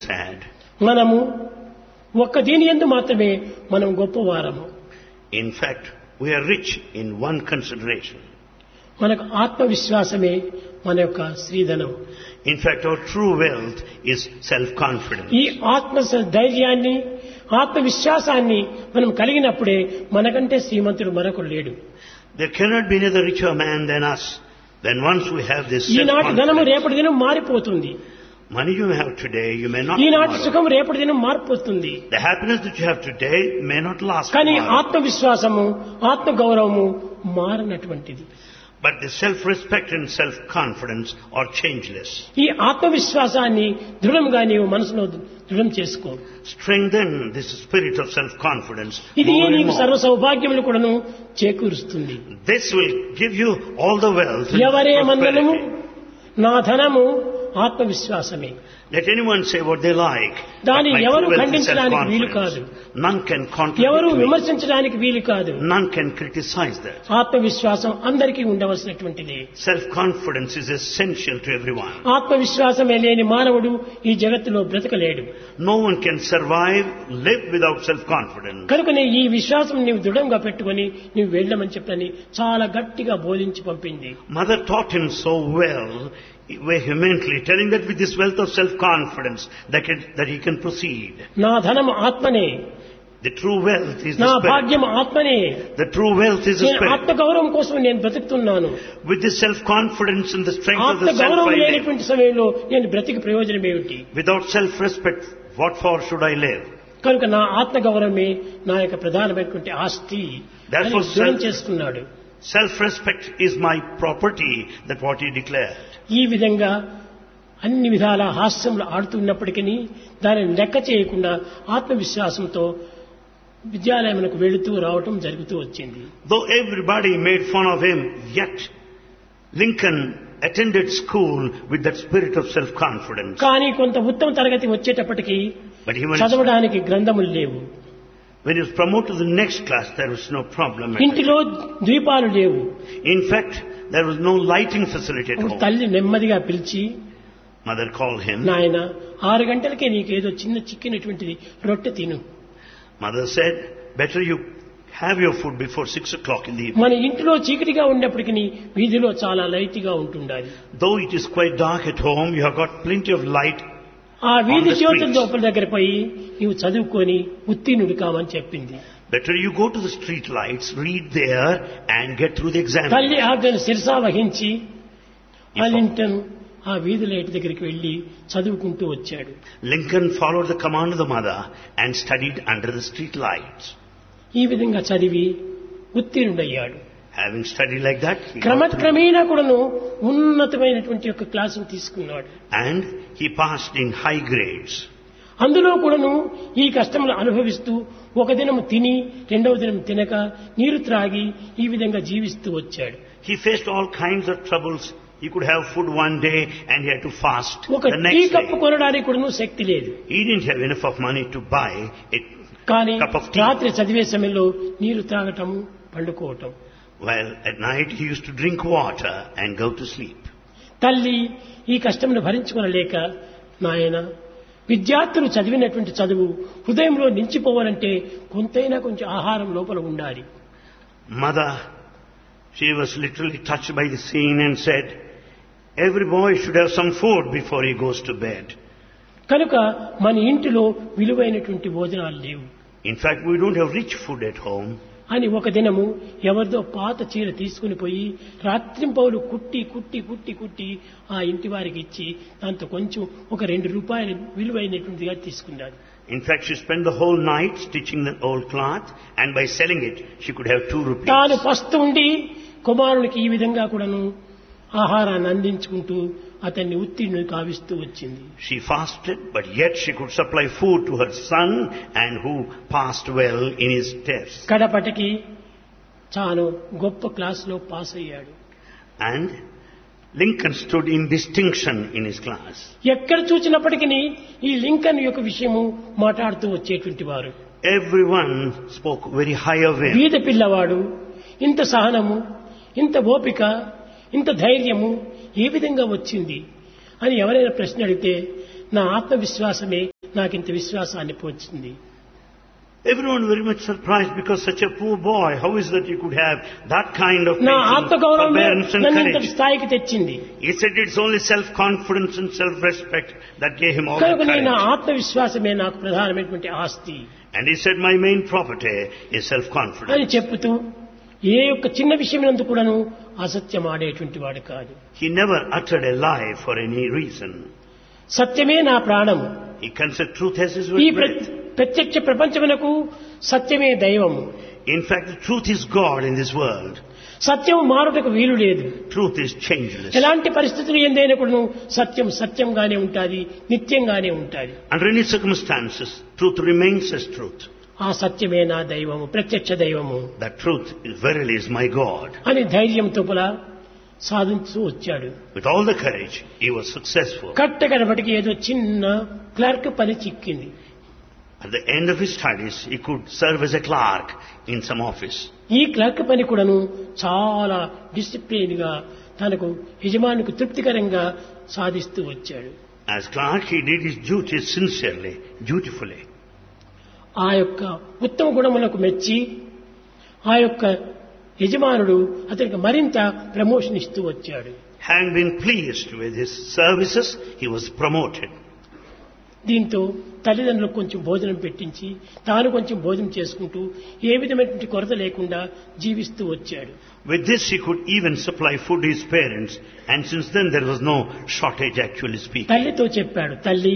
sad. మనము ఒక్క దీని యందు మాత్రమే మనం గొప్పవారము. In fact, we are rich in one consideration. మనకు ఆత్మవిశ్వాసమే మన యొక్క శ్రీధనం. In fact, our true wealth is self-confidence. ఈ ఆత్మ ధైర్యాన్ని ఆత్మవిశ్వాసాన్ని మనం కలిగినప్పుడే మనకంటే శ్రీమంతుడు మరొకడు లేడు. There cannot be another richer man than us. Then once we have this ఈనాటి ధనము self-confidence, రేపటి దినం మారిపోతుంది. money you have today, you may not ఈనాటి tomorrow. సుఖం రేపటి దినం మారిపోతుంది. The happiness that you have today may not last కానీ tomorrow. ఆత్మవిశ్వాసము ఆత్మగౌరవము మారనటువంటిది. But the self-respect and self-confidence are changeless. ఈ ఆత్మవిశ్వాసాన్ని దృఢంగా నీవు మనసులో దృఢం చేసుకో. Strengthen this spirit of self-confidence ఇది more and నీకు more. సర్వ సౌభాగ్యములు కూడాను చేకూరుస్తుంది. This will give you all the wealth and ఎవరేమన్నను prosperity. నా ధనము ఆత్మవిశ్వాసమే. Let anyone say what they like. దాన్ని but my ఎవరు true wealth is ఖండించడానికి వీలు కాదు. self-confidence. None can ఎవరు contradict me. విమర్శించడానికి వీలు కాదు. None can criticize that. ఆత్మవిశ్వాసం అందరికీ ఉండవలసినటువంటిది. Self-confidence is essential to everyone. ఆత్మవిశ్వాసమే లేని మానవుడు ఈ జగత్తులో బ్రతకలేడు. No one can survive, live without self-confidence. కనుకనే ఈ విశ్వాసం నీవు దృఢంగా పెట్టుకొని నీవు వెళ్ళమని చెప్పని చాలా గట్టిగా బోధించి పంపింది. Mother taught him so well, vehemently, telling that with this wealth of self-confidence that he can proceed. నా ధనము ఆత్మనే, The true wealth is నా the spirit. భాగ్యం ఆత్మనే. The true wealth is the నేను spirit. ఆత్మగౌరవం కోసం నేను బ్రతుకుతున్నాను. With this self-confidence and the strength of the self ఆత్మగౌరవం I live. లేనటువంటి సమయంలో నేను బ్రతికి ప్రయోజనం ఏమిటి? Without self-respect, what for should I live? కనుక నా ఆత్మగౌరవమే నా యొక్క ప్రధానమైనటువంటి ఆస్తి అని Therefore, దృఢం చేసుకున్నాడు. Self-respect is my property, that what he declared. ఈ విధంగా అన్ని విధాల హాస్యంలో ఆడుతున్నప్పటికీ దానిని లెక్క చేయకుండా ఆత్మవిశ్వాసంతో విద్యాలయమునకు వెళుతూ రావటం జరుగుతూ వచ్చింది. Though everybody made fun of him, yet Lincoln attended school with that spirit of self-confidence. కానీ కొంత ఉత్తమ తరగతి వచ్చేటప్పటికి But he went, చదవడానికి గ్రంథములు లేవు. when he was promoted to the next class, there was no problem. ఇంటిలో ద్వీపాలు లేవు. In fact, there was no lighting facility at అప్పుడు home. తల్లి నెమ్మదిగా పిలిచి, Mother called him. నాయన 6 గంటలకే నీకేదో చిన్న చిక్కినటువంటిది రొట్టె తిను. Mother said, better you have your food before 6 o'clock in the evening. మన ఇంటిలో చీకటిగా ఉన్నప్పటికీ వీధిలో చాలా లైట్గా ఉంటుండాలి. Though it is quite dark at home, you have got plenty of light. ఆ వీధి the జ్యోతుల streets. లోపల దగ్గర పోయి నీవు చదువుకొని ఉత్తీర్ణుడు కావని చెప్పింది. Better you go to the street lights, read there and get through the exam. తల్లి ఆజ్ఞను శిరసా వహించి If- అలింటన్ ఆ వీధి లైట్ దగ్గరికి వెళ్లి చదువుకుంటూ వచ్చాడు. Lincoln followed the command of the mother and studied under the street lights. ఈ విధంగా చదివి ఉత్తీర్ణుడయ్యాడు. Having studied like that, he got through. క్రమక్రమేణా కూడాను ఉన్నతమైనటువంటి యొక్క క్లాసును తీసుకున్నాడు. And he passed in high grades. అందులో కూడాను ఈ కష్టములు అనుభవిస్తూ ఒక దినం తిని రెండవ దినం తినక నీరు త్రాగి ఈ విధంగా జీవిస్తూ వచ్చాడు. He faced all kinds of troubles. He could have food one day and he had to fast ఒక the tea next cup day. కొనడానికి కూడాను శక్తి లేదు. He didn't have enough of money to buy it. కానీ Cup of tea. రాత్రి చదివే సమయంలో నీరు త్రాగటము పండుకోవటం. Well, at night he used to drink water and go to sleep. తల్లి ఈ కష్టమును భరించుకోలేక, నాయన విద్యార్థులు చదివినటువంటి చదువు హృదయంలో నిలిచిపోవాలంటే కొంతైనా కొంచెం ఆహారం లోపల ఉండాలి. Mother, she was literally touched by the scene and said, every boy should have some food before he goes to bed. కనుక మన ఇంటిలో విలువైనటువంటి భోజనాలు లేవు In fact, we don't have rich food at home. అని ఒక దినము ఎవరిదో పాత చీర తీసుకుని పోయి రాత్రింపౌలు కుట్టి కుట్టి కుట్టి కుట్టి ఆ ఇంటి వారికి ఇచ్చి దాంతో కొంచెం ఒక 2 రూపాయలు విలువైనటువంటిగా తీసుకున్నారు. In fact, she spent the whole night stitching the old cloth, and by selling it, she could have 2 rupees. తాను పస్తు ఉండి కుమారునికి ఈ విధంగా కూడాను ఆహారాన్ని అందించుకుంటూ అతన్ని ఉత్తీర్ణుడు కావిస్తూ వచ్చింది. She fasted, but yet she could supply food to her son, and who passed well in his tests. కడపటికి తాను గొప్ప క్లాసులో పాస్ అయ్యాడు. And Lincoln stood in distinction in his class. ఎక్కడ చూసినప్పటికీ ఈ లింకన్ యొక్క విషయము మాట్లాడుతూ వచ్చేటువంటి వారు. Everyone spoke very high of him. బీద పిల్లవాడు, ఇంత సహనము, ఇంత ఓపిక, ఇంత ధైర్యము ఏ విధంగా వచ్చింది అని ఎవరైనా ప్రశ్న అడిగితే నా ఆత్మవిశ్వాసమే నాకింత విశ్వాసాన్ని పోల్చింది. Everyone very much surprised because such a poor boy, how is that you could have that kind of నా patience, ఆత్మగౌరవమే forbearance and నన్ను ఇంతటి courage? స్థాయికి తెచ్చింది. He said it's only self-confidence and self-respect that gave him all the కనుక నా courage. ఆత్మవిశ్వాసమే నాకు ప్రధానమైనటువంటి ఆస్తి And he said, my main property is self-confidence. అని చెప్పుతూ ఏ యొక్క చిన్న విషయమైనందుకు కూడాను అసత్యం ఆడేటువంటి వాడు కాదు. He never uttered a lie for any reason. సత్యమే నా ప్రాణము. He considered truth as his ఈ breath. ప్రత్యక్ష ప్రపంచమునకు సత్యమే దైవము. In fact, the truth is God in this world. సత్యం మారుటకు వీలు లేదు. Truth is changeless. ఎలాంటి పరిస్థితులు ఎందైనా కూడాను సత్యం సత్యంగానే ఉంటుంది, నిత్యంగానే ఉంటుంది. Under any circumstances, truth remains as truth. ఆ సత్యమే నా దైవము, ప్రత్యక్ష దైవము That truth verily is my God. అని ధైర్యంతో సాధించు వచ్చాడు. With all the courage, he was successful. కట్టకడపటికి ఏదో చిన్న క్లర్క్ పని చిక్కింది. At the end of his studies, he could serve as a clerk in some office. ఈ క్లర్క్ పని కూడాను చాలా డిసిప్లిన్ గా తనకు యజమానికి తృప్తికరంగా సాధిస్తూ వచ్చాడు. As clerk, he did his duties sincerely, dutifully. ఆ యొక్క ఉత్తమ గుణములకు మెచ్చి ఆ యొక్క యజమానుడు అతనికి మరింత ప్రమోషన్ ఇస్తూ వచ్చాడు. Having been pleased with his services, he was promoted. దీంతో తల్లిదండ్రులకు కొంచెం భోజనం పెట్టించి తాను కొంచెం భోజనం చేసుకుంటూ ఏ విధమైనటువంటి కొరత లేకుండా జీవిస్తూ వచ్చాడు. With this, he could even supply food to his parents, and since then there was no shortage, actually speaking. తల్లితో చెప్పాడు, తల్లి,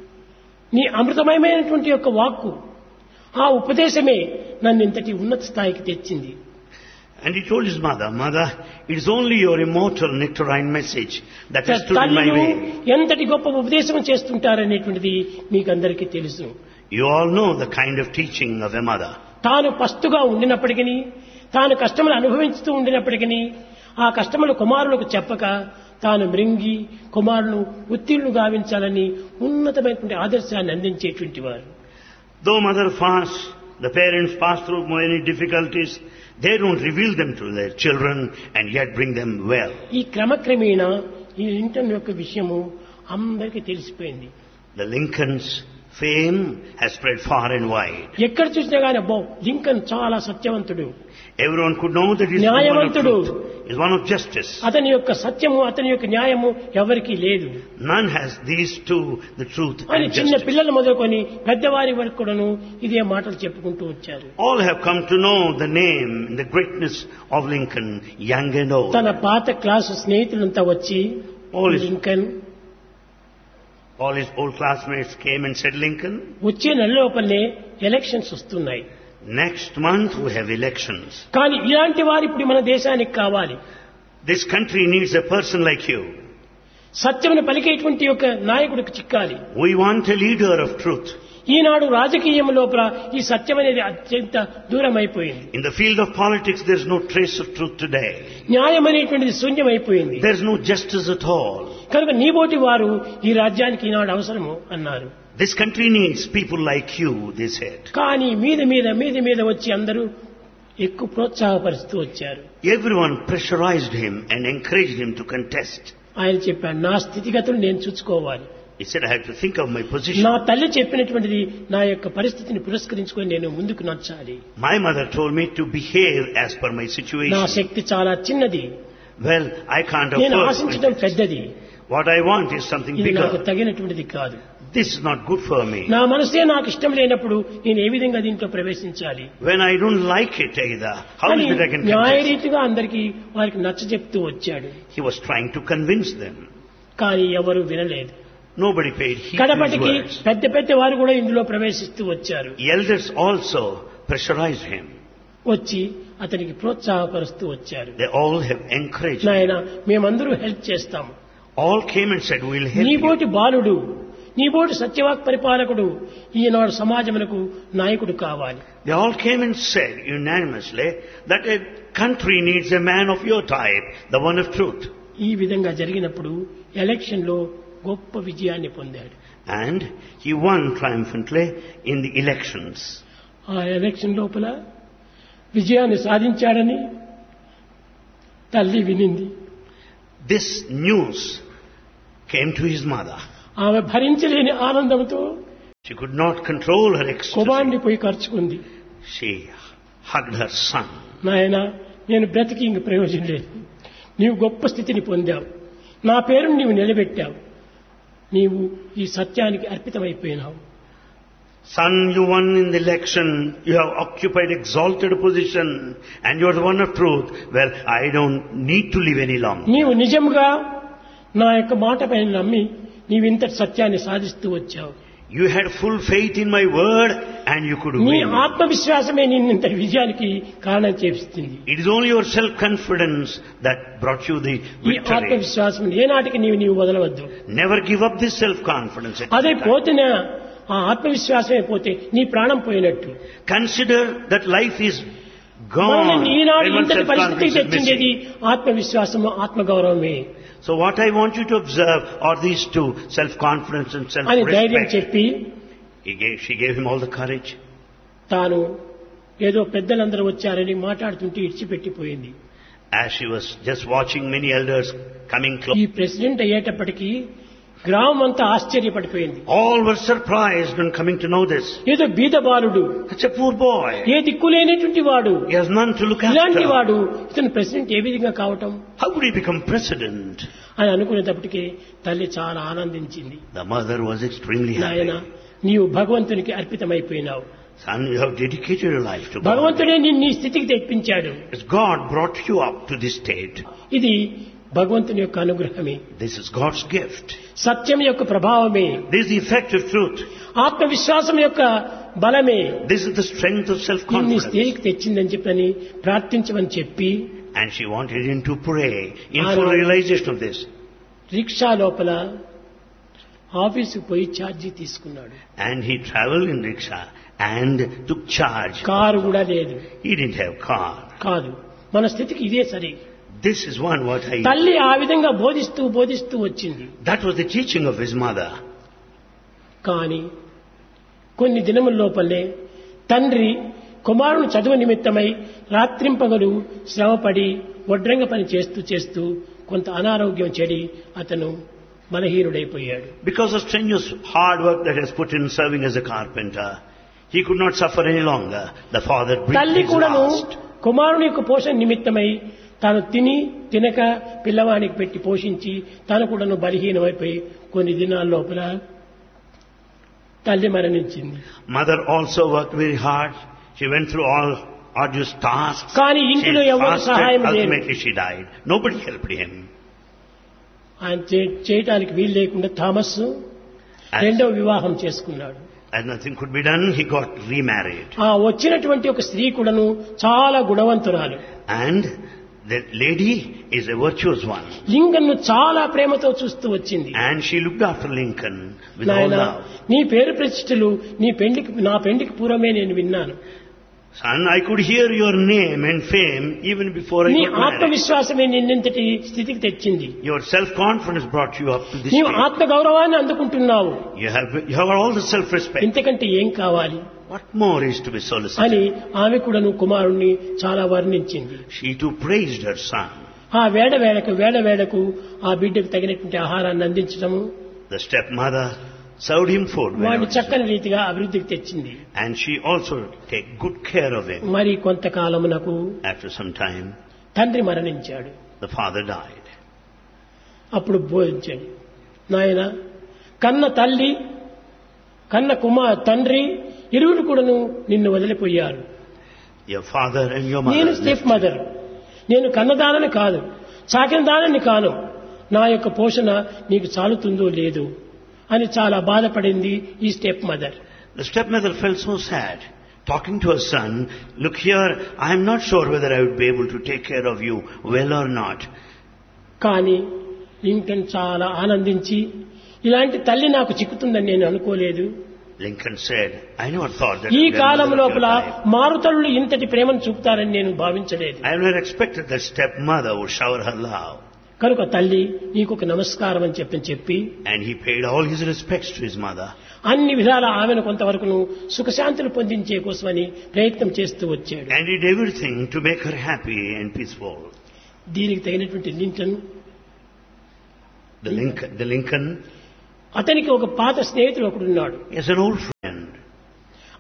నీ అమృతమయమైనటువంటి యొక్క వాక్కు, ఆ ఉపదేశమే నన్ను ఇంతటి ఉన్నత స్థాయికి తెచ్చింది. And he told his mother, Mother, it is only your immortal nectarine message that has stood in my way. ఎంతటి గొప్ప ఉపదేశం చేస్తుంటారనేటువంటిది మీకు అందరికీ తెలుసు. You all know the kind of teaching of a mother. తాను పస్తుగా ఉండినప్పటికీ, తాను కష్టములు అనుభవించుతూ ఉండినప్పటికీ, ఆ కష్టములు కుమారులకు చెప్పక తాను మృంగి కుమారులు ఉత్తీర్ణులు గావించాలని ఉన్నతమైనటువంటి ఆదర్శాన్ని అందించేటువంటి వారు. Though mother fasts, the parents pass through many difficulties, they don't reveal them to their children and yet bring them well. ఈ క్రమక్రమేణా ఈ లింకన్ యొక్క విషయము అందరికీ తెలిసిపోయింది. The Lincoln's fame has spread far and wide. ఎక్కడ చూసినా కానీ అబ్బో లింకన్ చాలా సత్యవంతుడు, Everyone could know that he is one of న్యాయవంతుడు, truth, is one of justice. అతని యొక్క సత్యము అతని యొక్క న్యాయము ఎవరికీ లేదు None has these two, the truth అని and చిన్న justice. పిల్లలు మొదలుకొని పెద్దవారి వరకు కూడాను ఇదే మాటలు చెప్పుకుంటూ వచ్చారు. All have come to know the name and the greatness of Lincoln, young and old. తన పాత క్లాసు స్నేహితులంతా వచ్చి Lincoln, All his old classmates came and said, Lincoln, వచ్చే నెల లోపలనే ఎలక్షన్స్ వస్తున్నాయి, next month we have elections. కానీ ఇలాంటి వారు ఇప్పుడు మన దేశానికి కావాలి. This country needs a person like you. సత్యమును పలికేటువంటి ఒక నాయకుడికి చిక్కాలి. We want a leader of truth. ఈనాడు రాజకీయం లోపల ఈ సత్యం అనేది అత్యంత దూరం అయిపోయింది. In the field of politics, there's no trace of truth today. న్యాయం అనేటువంటిది శూన్యమైపోయింది. There's no justice at all. కనుక నీబోటి వారు ఈ రాజ్యానికి ఈనాడు అవసరము అన్నారు. This country needs people like you, they said. కానీ మీద వచ్చి అందరూ ఎక్కువ ప్రోత్సాహపరుస్తూ వచ్చారు. Everyone pressurized him and encouraged him to contest. ఆయన చెప్పాడు, నా స్థితిగతులు నేను చూసుకోవాలి. He said, I have to think of my position. నా తల్లి చెప్పినటువంటిది నా యొక్క పరిస్థితిని పురస్కరించుకొని నేను ముందుకు నడచాలి. My mother told me to behave as per my నా situation. శక్తి చాలా చిన్నది, Well, I can't నేను afford ఆశించడం it. పెద్దది, What I want is something ఇది నాకు bigger. తగినటువంటిది కాదు. This is not good for me. నా మనసే నాకు ఇష్టం లేనప్పుడు నేను ఏ విధంగా దీంట్లో ప్రవేశించాలి When I don't like it either, how అని is it I can contest? న్యాయరీతిగా అందరికీ వారికి నచ్చజెప్తూ వచ్చాడు. He was trying to convince them. కానీ ఎవరు వినలేదు. Nobody paid heed to his కడపటికి words. పెద్ద వారు కూడా ఇందులో ప్రవేశిస్తూ వచ్చారు. Elders also pressurized him. వచ్చి అతనికి ప్రోత్సాహపరుస్తూ వచ్చారు. They all have encouraged him. నాయన మేమందరూ హెల్ప్ చేస్తాము, All came and said, we'll help you. నీబోటి బాలుడు, నీబోటి సత్యవాక్ పరిపాలకుడు ఈనాడు సమాజమునకు నాయకుడు కావాలి. They all came and said unanimously that a country needs a man of your type, the one of truth. ఈ విధంగా జరిగినప్పుడు election లో గొప్ప విజయాన్ని పొందాడు. And he won triumphantly in the elections. ఆ ఎలక్షన్ లోపల విజయాన్ని సాధించాడని తల్లి వినింది. This news came to his mother. ఆమె భరించలేని ఆనందంతో She could not control her ecstasy. కుమారుని పోయి ఖర్చుకుంది. She hugged her son. నాయన, నేను బ్రతికి ఇంక ప్రయోజనం లేదు. నీవు గొప్ప స్థితిని పొందావు, నా పేరును నీవు నిలబెట్టావు, నీవు ఈ సత్యానికి అర్పితమైపోయినావు. Son, you won in the election, you have occupied exalted position, and you are the one of truth. Well, I don't need to live any longer. నీవు నిజంగా నా యొక్క మాట పైన నమ్మి నీవింతటి సత్యాన్ని సాధిస్తూ వచ్చావు. You had full faith in my word and you could నీ win. ఆత్మవిశ్వాసమే నిన్నంతటి విజయానికి కారణం చేస్తుంది. It is only your self-confidence that brought you the ఈ victory. ఆత్మవిశ్వాసం ఏనాటికి నీవు వదలవద్దు. Never give up this self-confidence. అదే పోతేనే ఆ ఆత్మవిశ్వాసమే పోతే నీ ప్రాణం పోయినట్టు. Consider that life is మనల్ని gone. ఈనాడు when one's ఇంతటి పరిస్థితికి self-confidence is తెచ్చింది missing. ఆత్మవిశ్వాసము, ఆత్మగౌరవమే So what I want you to observe are these two, self-confidence and అని ధైర్యం self-respect. చెప్పి She gave him all the courage. తాను ఏదో పెద్దలందరూ వచ్చారని మాట్లాడుతుంటే ఇడిచిపెట్టిపోయింది. As she was just watching many elders coming close, ఈ ప్రెసిడెంట్ అయ్యేటప్పటికీ గ్రామం అంతా ఆశ్చర్యపడిపోయింది. all were surprised when coming to know this. ఏదో బీద బాలుడు, Such a poor boy. ఏ దిక్కులేనటువంటి వాడు, He has none to look ఇలాంటి after. వాడు ఇతను ప్రెసిడెంట్ ఏ విధంగా కావటం How could he become president? అని అనుకునేటప్పటికీ తల్లి చాలా ఆనందించింది. The mother was extremely నాయన, happy. నీవు భగవంతునికి అర్పితమైపోయినావు. Son, you have dedicated your life to God. భగవంతుడే నిన్ను ఈ స్థితికి తెప్పించాడు. As God brought you up to this state. ఇది భగవంతుని యొక్క అనుగ్రహమే, This is God's gift. సత్యం యొక్క ప్రభావమే, This is the effect of truth. ఆత్మవిశ్వాసం యొక్క బలమే This is the strength of నిన్ను ఈ self-confidence. స్థితికి తెచ్చిందని చెప్పని ప్రార్థించమని చెప్పి And she wanted him to pray in I full know. realization of this. Rickshaw లోపల ఆఫీసుకు పోయి ఛార్జీ తీసుకున్నాడు. And he traveled in rickshaw and took charge. Car కూడా లేదు. He didn't have car. కాదు, మన స్థితికి ఇదే సరి. This is what I... తల్లి ఆ విధంగా బోధిస్తూ వచ్చింది. That was the teaching of his mother. కానీ కొన్ని దినముల లోపలే తండ్రి కుమారుని చదువు నిమిత్తమై రాత్రింపగలు శ్రమపడి వడ్రంగ పని చేస్తూ కొంత అనారోగ్యం చెడి అతను బలహీనుడైపోయాడు. Because of strenuous hard work that has put in serving as a carpenter, he could not suffer any longer. The father breathed తల్లి his కూడాను last. కుమారుని యొక్క పోషణ నిమిత్తమై తాను తినక పిల్లవానికి పెట్టి పోషించి తాను కూడాను బలహీనమైపోయి కొన్ని దినాల లోపల తల్లి మరణించింది. Mother also worked very hard. She went through all arduous tasks. కానీ She ఇంటిలో ఎవరు fasted. సహాయం లేదు. Ultimately she died. Nobody helped him. ఆయన చేయటానికి వీలు లేకుండా థామస్ రెండవ వివాహం చేసుకున్నాడు. As nothing could be done, he got remarried. ఆ వచ్చినటువంటి ఒక స్త్రీ కూడాను చాలా గుణవంతురాలు. And the lady is a virtuous one. లింకన్ను చాలా ప్రేమతో చూస్తూ వచ్చింది. And she looked after Lincoln with all నాయనా, love. నీ పేరు ప్రతిష్టలు నా పెండికి పూర్వమే నేను విన్నాను. Son, I could hear your name and fame even before I నీ got married. ఆత్మవిశ్వాసమే నిన్నంతటి స్థితికి తెచ్చింది. Your self-confidence brought you up to this నీవు stage. ఆత్మ గౌరవాన్ని అందుకుంటున్నావు. You have all the self-respect. ఇంతకంటే ఏం కావాలి What more is to be solicited? అని ఆమె కూడాను కుమారుణ్ణి చాలా వర్ణించింది. She too praised her son. ఆ వేళకు ఆ బిడ్డకు తగినటువంటి ఆహారాన్ని అందించడము, The stepmother served him food వాడిని whenever she- చక్కని రీతిగా అభివృద్ధికి తెచ్చింది. and she also take good care of him. మరి కొంతకాలమునకు After some time, తండ్రి మరణించాడు. the father died. అప్పుడు బోధించాడు, నాయన, కన్న తల్లి కన్న తండ్రి ఇరువురు కూడాను నిన్ను వదిలిపోయారు. Your father and your నేను mother. స్టెప్ మదర్, నేను కన్నదానని కాదు, సాకిన దానని కాను, నా యొక్క పోషణ నీకు చాలుతుందో లేదు అని చాలా బాధపడింది ఈ step mother. The stepmother felt so sad, talking to her son, look here, I am not sure whether I would be able to take care of you well or not. కానీ లింకన్ చాలా ఆనందించి, ఇలాంటి తల్లి నాకు చిక్కుతుందని నేను అనుకోలేదు. Lincoln said, I never thought that ఈ a column grandmother లోపల would die. మారుతల్లులు ఇంతటి ప్రేమను చూపుతారని నేను భావించలేదు. I never expected that stepmother would shower her love. కనుక తల్లి నీకు ఒక నమస్కారం అని చెప్పి And he paid all his respects to his mother. అన్ని విధాల ఆమెను కొంతవరకును సుఖశాంతులు పొందించే కోసమని ప్రయత్నం చేస్తూ వచ్చాడు. And did everything to make her happy and peaceful. దీనికి తగినటువంటి లింకన్ The Lincoln, అతనికి ఒక పాత స్నేహితుడు ఒకడున్నాడు. is an old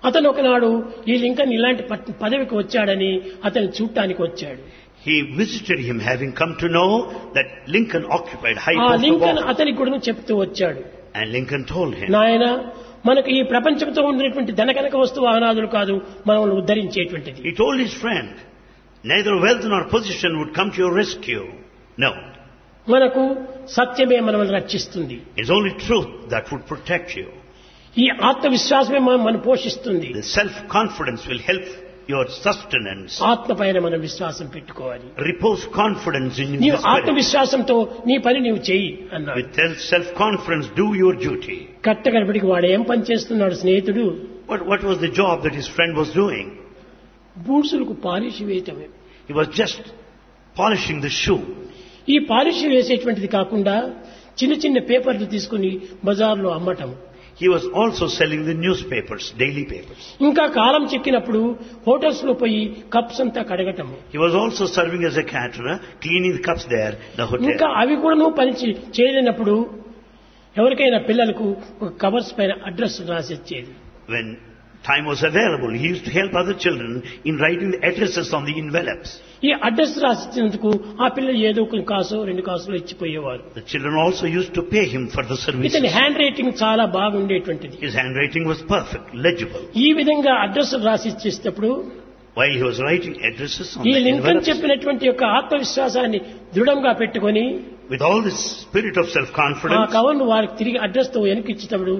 అతను ఒకనాడు ఈ లింకన్ ఇలాంటి పదవికి వచ్చాడని అతను చూడటానికి వచ్చాడు. He visited him, having come to know that Lincoln occupied high ఆ post of లింకన్ office. అతనికి కూడా చెప్తూ వచ్చాడు, And Lincoln told him, నాయన మనకు ఈ ప్రపంచంతో ఉన్నటువంటి ధనకనక వస్తు వాహనాదులు కాదు మనల్ని ఉద్ధరించేటువంటిది. he told his friend, neither wealth nor position would come to your rescue. No. మనకు సత్యమే మనల్ని రక్షిస్తుంది. It's only truth that would protect you. ఈ ఆత్మవిశ్వాసమే మనం పోషిస్తుంది. The self-confidence will help your sustenance. ఆత్మ పైన మనం విశ్వాసం పెట్టుకోవాలి. Repose confidence in నీవు the spirit. ఆత్మవిశ్వాసంతో నీ పని నీవు చెయ్యి అన్నాడు. With self-confidence, do your duty. కట్టగడపడికి వాడు ఏం పని చేస్తున్నాడు స్నేహితుడు? What was the job that his friend was doing? బూట్సులకు polish వేయటమే. He was just polishing the shoe. ఈ పాలిష్ వేసేటువంటిది కాకుండా చిన్న చిన్న పేపర్లు తీసుకుని బజార్లో అమ్మటం. He was also selling the newspapers, daily papers. ఇంకా కాలం చెక్కినప్పుడు హోటల్స్ లో పోయి కప్స్ అంతా కడగటం. He was also serving as a caterer, cleaning the cups there, the hotel. ఇంకా అవి కూడా నువ్వు పని చేయలేనప్పుడు ఎవరికైనా పిల్లలకు ఒక కవర్స్ పైన address రాసిచ్చేది. When time was available, he used to help other children in writing the addresses on the envelopes. ఈ అడ్రస్ రాసిచ్చినందుకు ఆ పిల్లలు ఏదో ఒక కాసో 2 కాసులు ఇచ్చిపోయేవారు. The children also used to pay him for the services. ఇతని హ్యాండ్ రైటింగ్ చాలా బాగుండేటువంటిది. His handwriting was perfect, legible. ఈ విధంగా address రాసిచ్చేటప్పుడు While he was writing addresses on ఈ the లింకన్ envelopes, చెప్పినటువంటి యొక్క ఆత్మవిశ్వాసాన్ని దృఢంగా పెట్టుకొని with all this spirit of ఆ self-confidence, కవర్ను వారికి తిరిగి అడ్రస్ తో వెనకిచ్చేటప్పుడు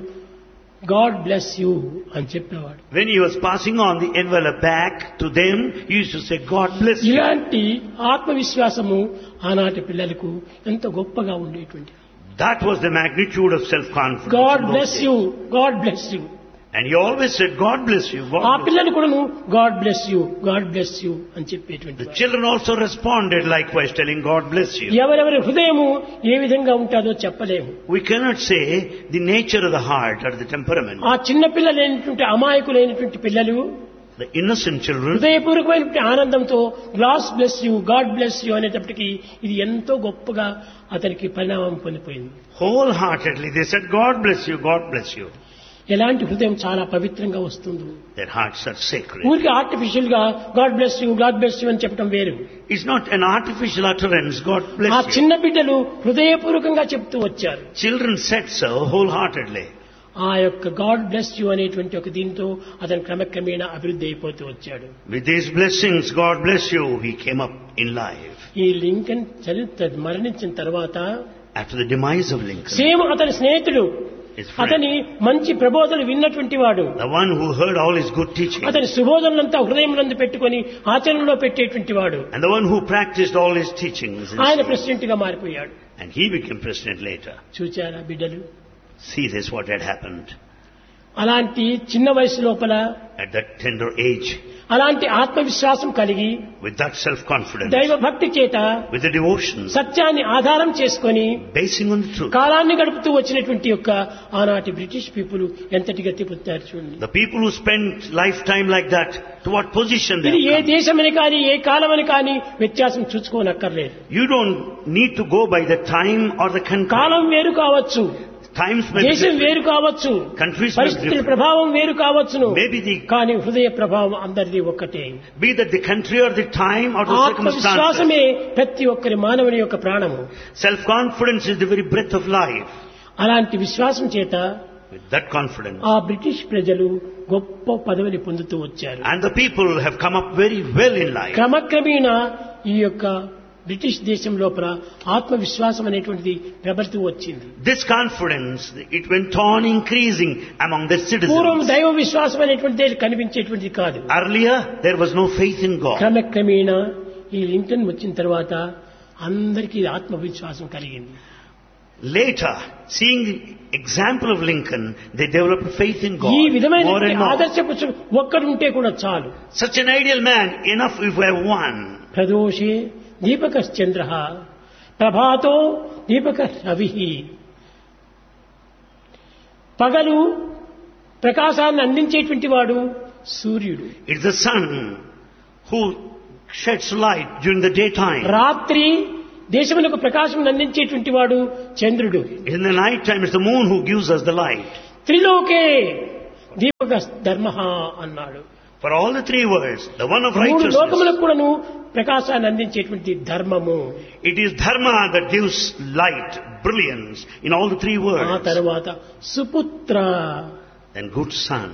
గాడ్ బ్లెస్ యూ అని చెప్పేవాడు. when he was passing on the envelope back to them, he used to say, God bless you. ఇలాంటి ఆత్మవిశ్వాసము ఆనాటి పిల్లలకు ఎంతో గొప్పగా ఉండేటువంటి. That was the magnitude of self-confidence. God in those bless days. You, God bless you. And he always said, God bless you, God ఆ bless you. పిల్లలు కూడాను God bless you, God bless you అని చెప్పేటువంటి. The children also responded likewise, telling, God bless you. ఎవరెవరి హృదయము ఏ విధంగా ఉంటుందో చెప్పలేము. We cannot say the nature of the heart or the temperament. ఆ చిన్న పిల్లలైనటువంటి అమాయకులైనటువంటి పిల్లలు The innocent children, హృదయపూర్వకమైనటువంటి ఆనందంతో God bless you, God bless you అనేటప్పటికీ ఇది ఎంతో గొప్పగా అతనికి పరిణామం పొందిపోయింది. wholeheartedly, they said, God bless you, God bless you. ఎలాంటి హృదయం చాలా పవిత్రంగా వస్తుంది. Their hearts are sacred. ఊరికి ఆర్టిఫిషియల్ గా God bless you, God bless you అని చెప్పడం వేరు. It's not an artificial utterance, God ఆ bless you. చిన్న బిడ్డలు హృదయపూర్వకంగా చెప్తూ వచ్చారు. Children said so wholeheartedly. ఆ యొక్క గాడ్ బ్లెస్ యూ అనేటువంటి ఒక దీంతో అతను క్రమక్రమేణా అభివృద్ధి అయిపోతూ వచ్చాడు. With these blessings, God bless you, he came up in life. ఈ లింకన్ మరణించిన తర్వాత After the demise of Lincoln, same అతని స్నేహితుడు, his friend, అతని మంచి ప్రబోధనలు విన్నటువంటి వాడు, the one who heard all his good teaching, అతని సుబోధనలంతా హృదయంలో పెట్టుకొని ఆచరణలో పెట్టేటువంటి వాడు, and the one who practiced all his teachings, ఆయన ప్రెసిడెంట్ గా మారిపోయాడు. and he became president later. చూచారా బిడ్డలు? See this, what had happened అలాంటి చిన్న వయసు లోపల at that tender age, అలాంటి ఆత్మవిశ్వాసం కలిగి with that self-confidence, దైవ భక్తి చేత with the devotion, సత్యాన్ని ఆధారం చేసుకొని basing on the truth. కాలాన్ని గడుపుతూ వచ్చినటువంటి యొక్క ఆనాటి బ్రిటిష్ పీపుల్ ఎంతటి గతి పొందారు చూడండి. The people who spent lifetime like that, to what position they ఇది ఏ have come. దేశమని కానీ ఏ కాలమని కానీ వ్యత్యాసం చూసుకోనక్కర్లేదు. You don't need to go by the time or the country. కాలం వేరు కావచ్చు, Times may be దేశం different. వేరు కావచ్చు, Countries may be పరిస్థితుల different. ప్రభావం వేరు కావచ్చును, Maybe the, కానీ హృదయ ప్రభావం అందరిది ఒక్కటే. be that the country or the time or the circumstances. ఆత్మవిశ్వాసమే ప్రతి ఒక్కరి మానవుని యొక్క ప్రాణము. Self-confidence is the very breath of life. అలాంటి విశ్వాసం చేత With that confidence. ఆ బ్రిటిష్ ప్రజలు గొప్ప పదవిని పొందుతూ వచ్చారు. And the people have come up very well in life. క్రమక్రమేణా ఈ యొక్క బ్రిటిష్ దేశం లోపల ఆత్మవిశ్వాసం అనేటువంటిది ప్రబలుతూ వచ్చింది. This confidence, it went on increasing among the పూర్వం citizens. దైవ విశ్వాసం అనేటువంటిది కనిపించేటువంటిది కాదు. Earlier, there was no faith in God. క్రమక్రమేణా ఈ లింకన్ వచ్చిన తర్వాత అందరికీ ఆత్మవిశ్వాసం కలిగింది. Later, seeing the example of Lincoln, they developed faith in God ఈ more విధమైన and more. ఆదర్శపు ఒక్కడుంటే కూడా చాలు. Such an ideal man, enough if we have one. ప్రదోషే దీపకశ్చంద్ర ప్రభాతో దీపక Ravi. పగలు ప్రకాశాన్ని అందించేటువంటి వాడు సూర్యుడు. It's the sun who sheds light during the daytime. రాత్రి దేశమునకు ప్రకాశం అందించేటువంటి వాడు చంద్రుడు. In the night time, it's the moon who gives us the light. త్రిలోకే దీపక ధర్మ అన్నాడు. For all the three words, the one of మూడు righteousness. లోకములకు కూడాను ప్రకాశాన్ని అందించేటువంటి ధర్మము. It is dharma that gives light, brilliance in all the three ఆ words. తర్వాత సుపుత్ర. Then good son.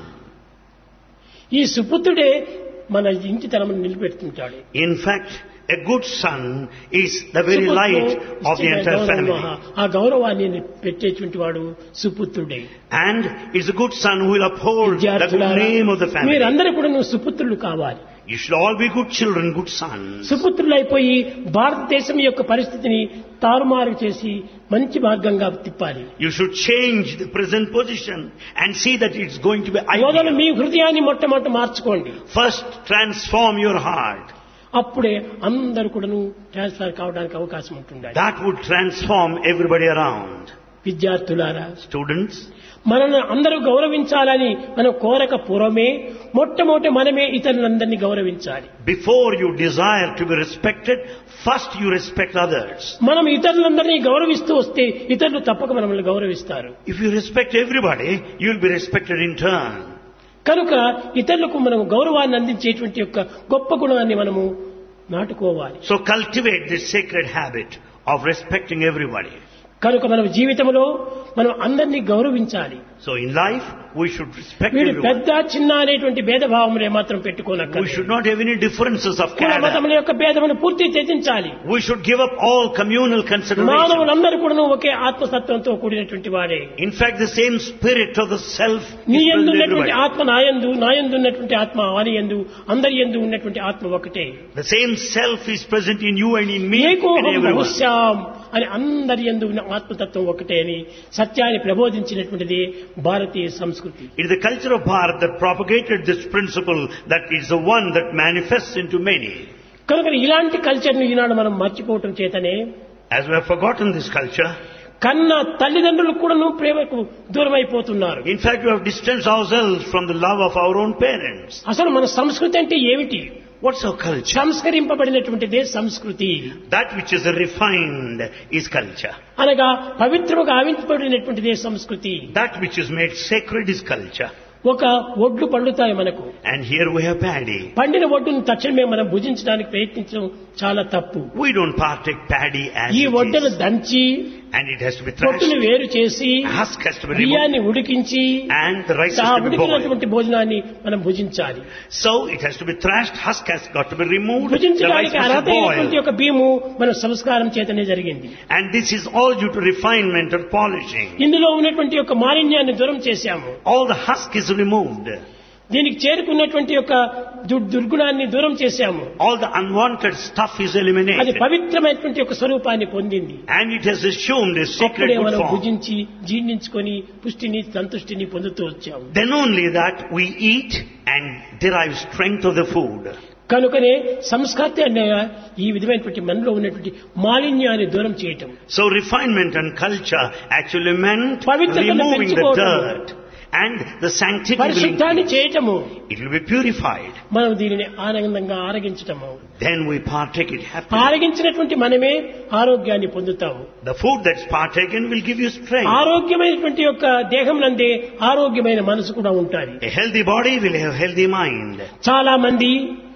ఈ సుపుత్రుడే మన ఇంటి తనమును నిలబెడుతుంటాడు. In fact, a good son is the very light of the entire family. ఆ గౌరవాన్ని పెట్టేటువంటి వాడు సుపుత్రుడే. And it's a good son who will uphold the good name of the family. మీరందరూ కూడా నువ్వు సుపుత్రులు కావాలి. You should all be good children, good sons. సుపుత్రులైపోయి భారతదేశం యొక్క పరిస్థితిని తారుమారు చేసి మంచి మార్గంగా తిప్పాలి. You should change the present position and see that it's going to be మొదలు ideal. మీ హృదయాన్ని మొట్టమొదట మార్చుకోండి. First, transform your heart. అప్పుడే అందరూ కూడాను ట్రాన్స్ఫర్ కావడానికి అవకాశం ఉంటుంది. That would transform everybody around. విద్యార్థులారా, Students, మనల్ని అందరూ గౌరవించాలని మనం కోరక పూర్వమే మొట్టమొదటి మనమే ఇతరులందరినీ గౌరవించాలి. before you desire to be respected, first you respect others. మనం ఇతరులందరినీ గౌరవిస్తూ వస్తే ఇతరులు తప్పక మనల్ని గౌరవిస్తారు. If you respect everybody, you will be respected in turn. కనుక ఇతరులకు మనం గౌరవాన్ని అందించేటువంటి యొక్క గొప్ప గుణాన్ని మనము నాటుకోవాలి. So cultivate this sacred habit of respecting everybody. కనుక మనం జీవితంలో మనం అందరినీ గౌరవించాలి. So in life, we should respect వీడు everyone. పెద్ద చిన్న అనేటువంటి భేదభావములే మాత్రం We పెట్టుకోనక్కర్లేదు. should not have any differences of కుల character. మతముల యొక్క భేదమును పూర్తి త్యజించాలి. We should give up all communal considerations. మానవులందరూ కూడా ఒకే ఆత్మతత్వంతో కూడినటువంటి వాడే. In fact, the same spirit of the self is నీ present యందు in ఉన్నటువంటి everybody. ఆత్మ నాయందు, నాయందు ఉన్నటువంటి ఆత్మ వాని యందు, అందరి యందు ఉన్నటువంటి ఆత్మ ఒకటే. The same self is present in you and in me and ఏకోహం everyone. బహుశ్యాం అని అందరి యందు ఉన్న ఆత్మతత్వం ఒకటే అని సత్యాన్ని ప్రబోధించినటువంటిది భారతీయ సంస్కృతి. It is the culture of Bharat that propagated this principle that is the one that manifests into many. కనుక ఇలాంటి కల్చర్ను ఈనాడు మనం మర్చిపోవటం చేతనే As we have forgotten this culture, కన్న తల్లిదండ్రులు కూడాను ప్రేమకు దూరం అయిపోతున్నారు. in fact, we have distanced ourselves from the love of our own parents. అసలు మన సంస్కృతి అంటే ఏమిటి? What's our culture? సంస్కరింపబడినటువంటిదే సంస్కృతి. That which is refined is culture. అనగా పవిత్రముగా ఆవించబడినటువంటిదే సంస్కృతి. That which is made sacred is culture. ఒక ఒడ్లు పండుతాయి మనకు. And here we have paddy. పండిన ఒడ్డును తక్షణమే మనం భుజించడానికి ప్రయత్నించడం చాలా తప్పు. We don't partake paddy as ఈ it ఒడ్డును is. దంచి And it has to be పొట్టును thrashed. వేరు చేసి Husk has to be removed. బియ్యాన్ని ఉడికించి And the rice ఆ has to be boiled. ఉడికినటువంటి భోజనాన్ని మనం భుజించాలి. So it has to be thrashed. Husk has got to be removed. The rice భుజించడానికి has to అర్హత అయినటువంటి boil. యొక్క బియ్యము మన సంస్కారం చేతనే జరిగింది. And this is all due to refinement and polishing. ఇందులో ఉన్నటువంటి యొక్క మాలిన్యాన్ని దూరం చేశాము. All the husk is removed. దీనికి చేరుకున్నటువంటి యొక్క దుర్గుణాన్ని దూరం చేశాము. All the unwanted stuff is అది eliminated. పవిత్రమైనటువంటి యొక్క స్వరూపాన్ని పొందింది. And it has assumed a sacred అప్పుడే good మనం form. భుజించి జీర్ణించుకొని పుష్టిని సంతుష్టిని పొందుతూ వచ్చాము. Then only that we eat and derive strength of the food. కనుకనే సంస్కృతి అనే ఈ విధమైనటువంటి మనలో ఉన్నటువంటి మాలిన్యాన్ని దూరం చేయటం. So refinement and culture actually meant పవిత్రతను removing the పెంచుకోవటం. dirt. And the sanctity will పరిశుద్ధాన్ని increase. చేయటము. It will be purified. మనం దీనిని ఆనందంగా ఆరగించటము. Then we partake it happily. ఆరగించినటువంటి మనమే ఆరోగ్యాన్ని పొందుతాము. The food that's partaken will give you strength. ఆరోగ్యమైనటువంటి యొక్క దేహం నందే ఆరోగ్యమైన మనసు కూడా ఉంటాయి. A healthy body will have healthy mind. చాలా మంది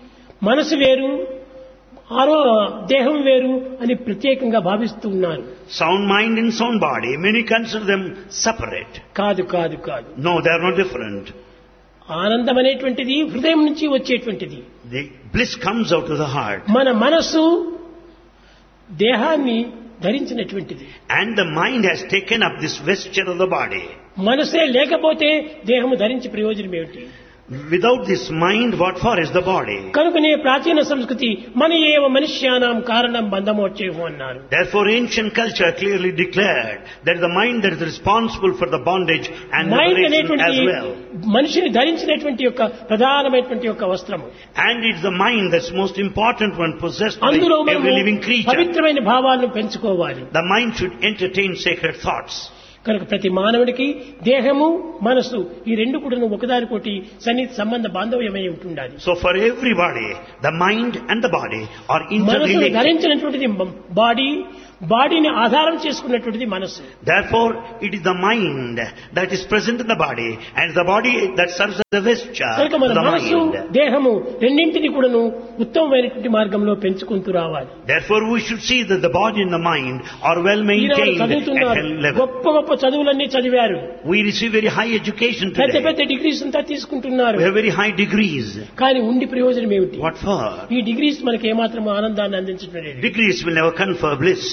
మనసు వేరు దేహం వేరు అని ప్రత్యేకంగా భావిస్తూ ఉన్నారు. Sound mind and sound body, many consider them separate. కాదు కాదు కాదు. No, they are not different. ఆనందం అనేటువంటిది హృదయం నుంచి వచ్చేటువంటిది. The bliss comes out of the heart. మన మనసు దేహాన్ని ధరించినటువంటిది. And the mind has taken up this vesture of the body. మనసే లేకపోతే దేహము ధరించి ప్రయోజనం ఏమిటి? Without this mind, what for is the body? కనుకనే ప్రాచీన సంస్కృతి మన ఏవ మనుష్యానాం కారణం బంధమోచ్చేహు అన్నారు. Therefore, ancient culture clearly declared that the mind that is responsible for the bondage and mind liberation అనేటువంటి as well. మనిషిని ధరించినటువంటి యొక్క ప్రధానమైనటువంటి యొక్క వస్త్రము. And it's the mind that's most important one possessed by అందులో every living మనము creature. పవిత్రమైన భావాలను పెంచుకోవాలి. The mind should entertain sacred thoughts. కనుక ప్రతి మానవుడికి దేహము మనసు ఈ రెండు కూడా ఒకదానికోటి సన్నిహిత సంబంధ బాంధవ్యమై ఉంటుండాలి. So for everybody, the mind and the body are మనసును interrelated. ధరించినటువంటిది బాడీ, బాడీని ఆధారం చేసుకున్నటువంటిది మనసు. Therefore, it is the mind that is present in the body, and the body that serves as the vesture కనుక to మన the మనసు mind. దేహము రెండింటిని కూడాను ఉత్తమమైనటువంటి మార్గంలో పెంచుకుంటూ రావాలి. Therefore, we should see that the body and the mind are well Eenadu maintained at చదువుతున్నారు, health level. గొప్ప గొప్ప చదువులన్నీ చదివారు, We receive very high education పెద్ద today. పెద్ద డిగ్రీస్ అంతా తీసుకుంటున్నారు. We have very high degrees. కానీ ఉండి ప్రయోజనం ఏమిటి? What for? ఈ డిగ్రీస్ మనకి ఏమాత్రం ఆనందాన్ని అందించడం లేదు. Degrees will never confer bliss.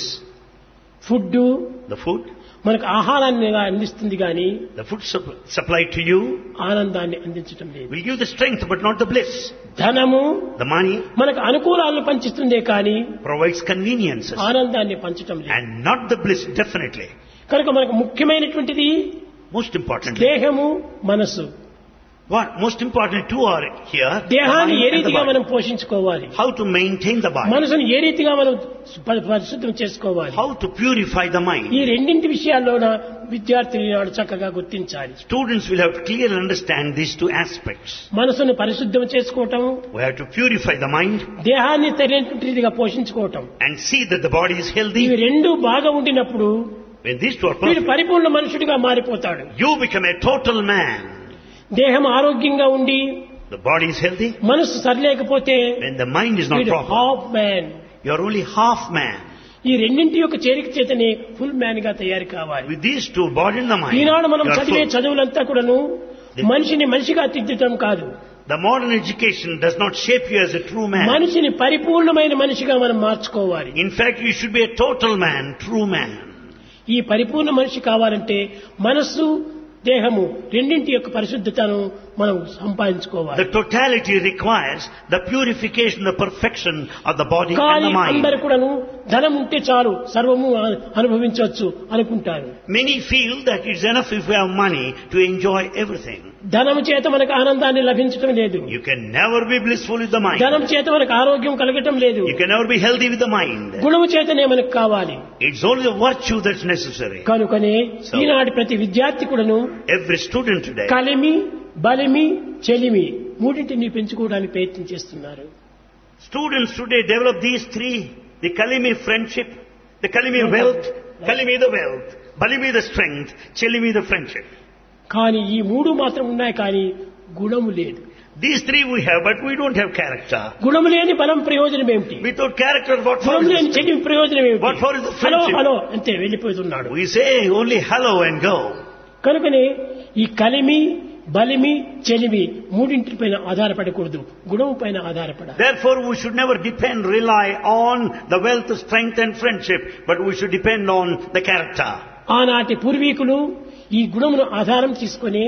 Food The food, మనకు ఆహారాన్ని అందిస్తుంది కానీ the food supplied to you ఆనందాన్ని అందించడం లేదు. will give the strength but not the bliss. ధనము The money మనకు అనుకూలాలను పంచిస్తుందే కానీ provides conveniences ఆనందాన్ని పంచటం లేదు. and not the bliss, definitely. కనుక మనకు ముఖ్యమైనటువంటిది Most importantly, దేహము, మనసు. what most important two are here, the దేహాన్ని mind ఏ and the రీతిగా body. మనం పోషించుకోవాలి, How to maintain the body, మనసును ఏ రీతిగా మనం పరిశుద్ధం చేసుకోవాలి, how to purify the ఈ mind. రెండింటి విషయాల్లోన విద్యార్థులు ఈనాడు చక్కగా గుర్తించాలి. Students will have to clearly understand these two aspects. మనసును పరిశుద్ధం చేసుకోవటం, We have to purify the mind దేహాన్ని సరైనటువంటి రీతిగా పోషించుకోవటం. and see that the body is ఇవి healthy. రెండు బాగా ఉండినప్పుడు When these two are వీడు perfect, పరిపూర్ణ మనుషుడిగా మారిపోతాడు. you become a total man. దేహం ఆరోగ్యంగా ఉండి The body is healthy. మనసు సరిలేకపోతే When the mind is not వీడు proper, half man. you are only half man. ఈ రెండింటి యొక్క చేరిక చేతనే ఫుల్ మ్యాన్ గా తయారు కావాలి. With these two, body and the mind, ఈనాడు మనం you are చదివే full. చదువులంతా కూడాను మనిషిని మనిషిగా తిద్దటం కాదు, The modern education does not shape you as a true man. మనిషిని పరిపూర్ణమైన మనిషిగా మనం మార్చుకోవాలి. In fact, you should be a total man, true man. ఈ పరిపూర్ణ మనిషి కావాలంటే మనస్సు, దేహము రెండింటి యొక్క పరిశుద్ధతను మనం సంపాదించుకోవాలి. The totality requires the purification, the perfection of the body and కానీ the అందరు mind. కూడాను ధనం ఉంటే చాలు సర్వము అనుభవించవచ్చు అనుకుంటారు. Many feel that it's enough if we have money to enjoy everything. ధనము చేత మనకు ఆనందాన్ని లభించడం లేదు, You can never be blissful with the mind. ధనం చేత మనకు ఆరోగ్యం కలగటం లేదు, You can never be healthy with the mind. గుణము చేతనే మనకు కావాలి. It's only the virtue that's necessary. కనుకనే ఈనాటి ప్రతి విద్యార్థి కూడాను Every student today, కలిమి, బలిమి, చెలిమి మూడింటిని పెంచుకోవడానికి ప్రయత్నం చేస్తున్నారు. students today develop these three: the Kalimi friendship, the Kalimi wealth, Kalimi the wealth, Balimi the strength, Chelimi the friendship. కానీ ఈ మూడు మాత్రం ఉన్నాయి, కానీ గుణము లేదు. These three we have, but we don't have character. గుణము లేని బలం ప్రయోజనం ఏమిటి? Without character, what for గుణము is లేని this? చెలిమి ప్రయోజనం ఏమిటి? What for is the hello friendship? Hello అంతే వెళ్ళిపోతున్నాడు. We say only hello and go. కనుకనే ఈ కలిమి, బలిమి, చెలిమి మూడింటిపైన ఆధారపడకూడదు, గుణము పైన ఆధారపడాలి. Therefore, we should never rely on the wealth, strength and friendship, but we should depend on the character. ఆనాటి పూర్వీకులు ఈ గుణమును ఆధారం తీసుకొని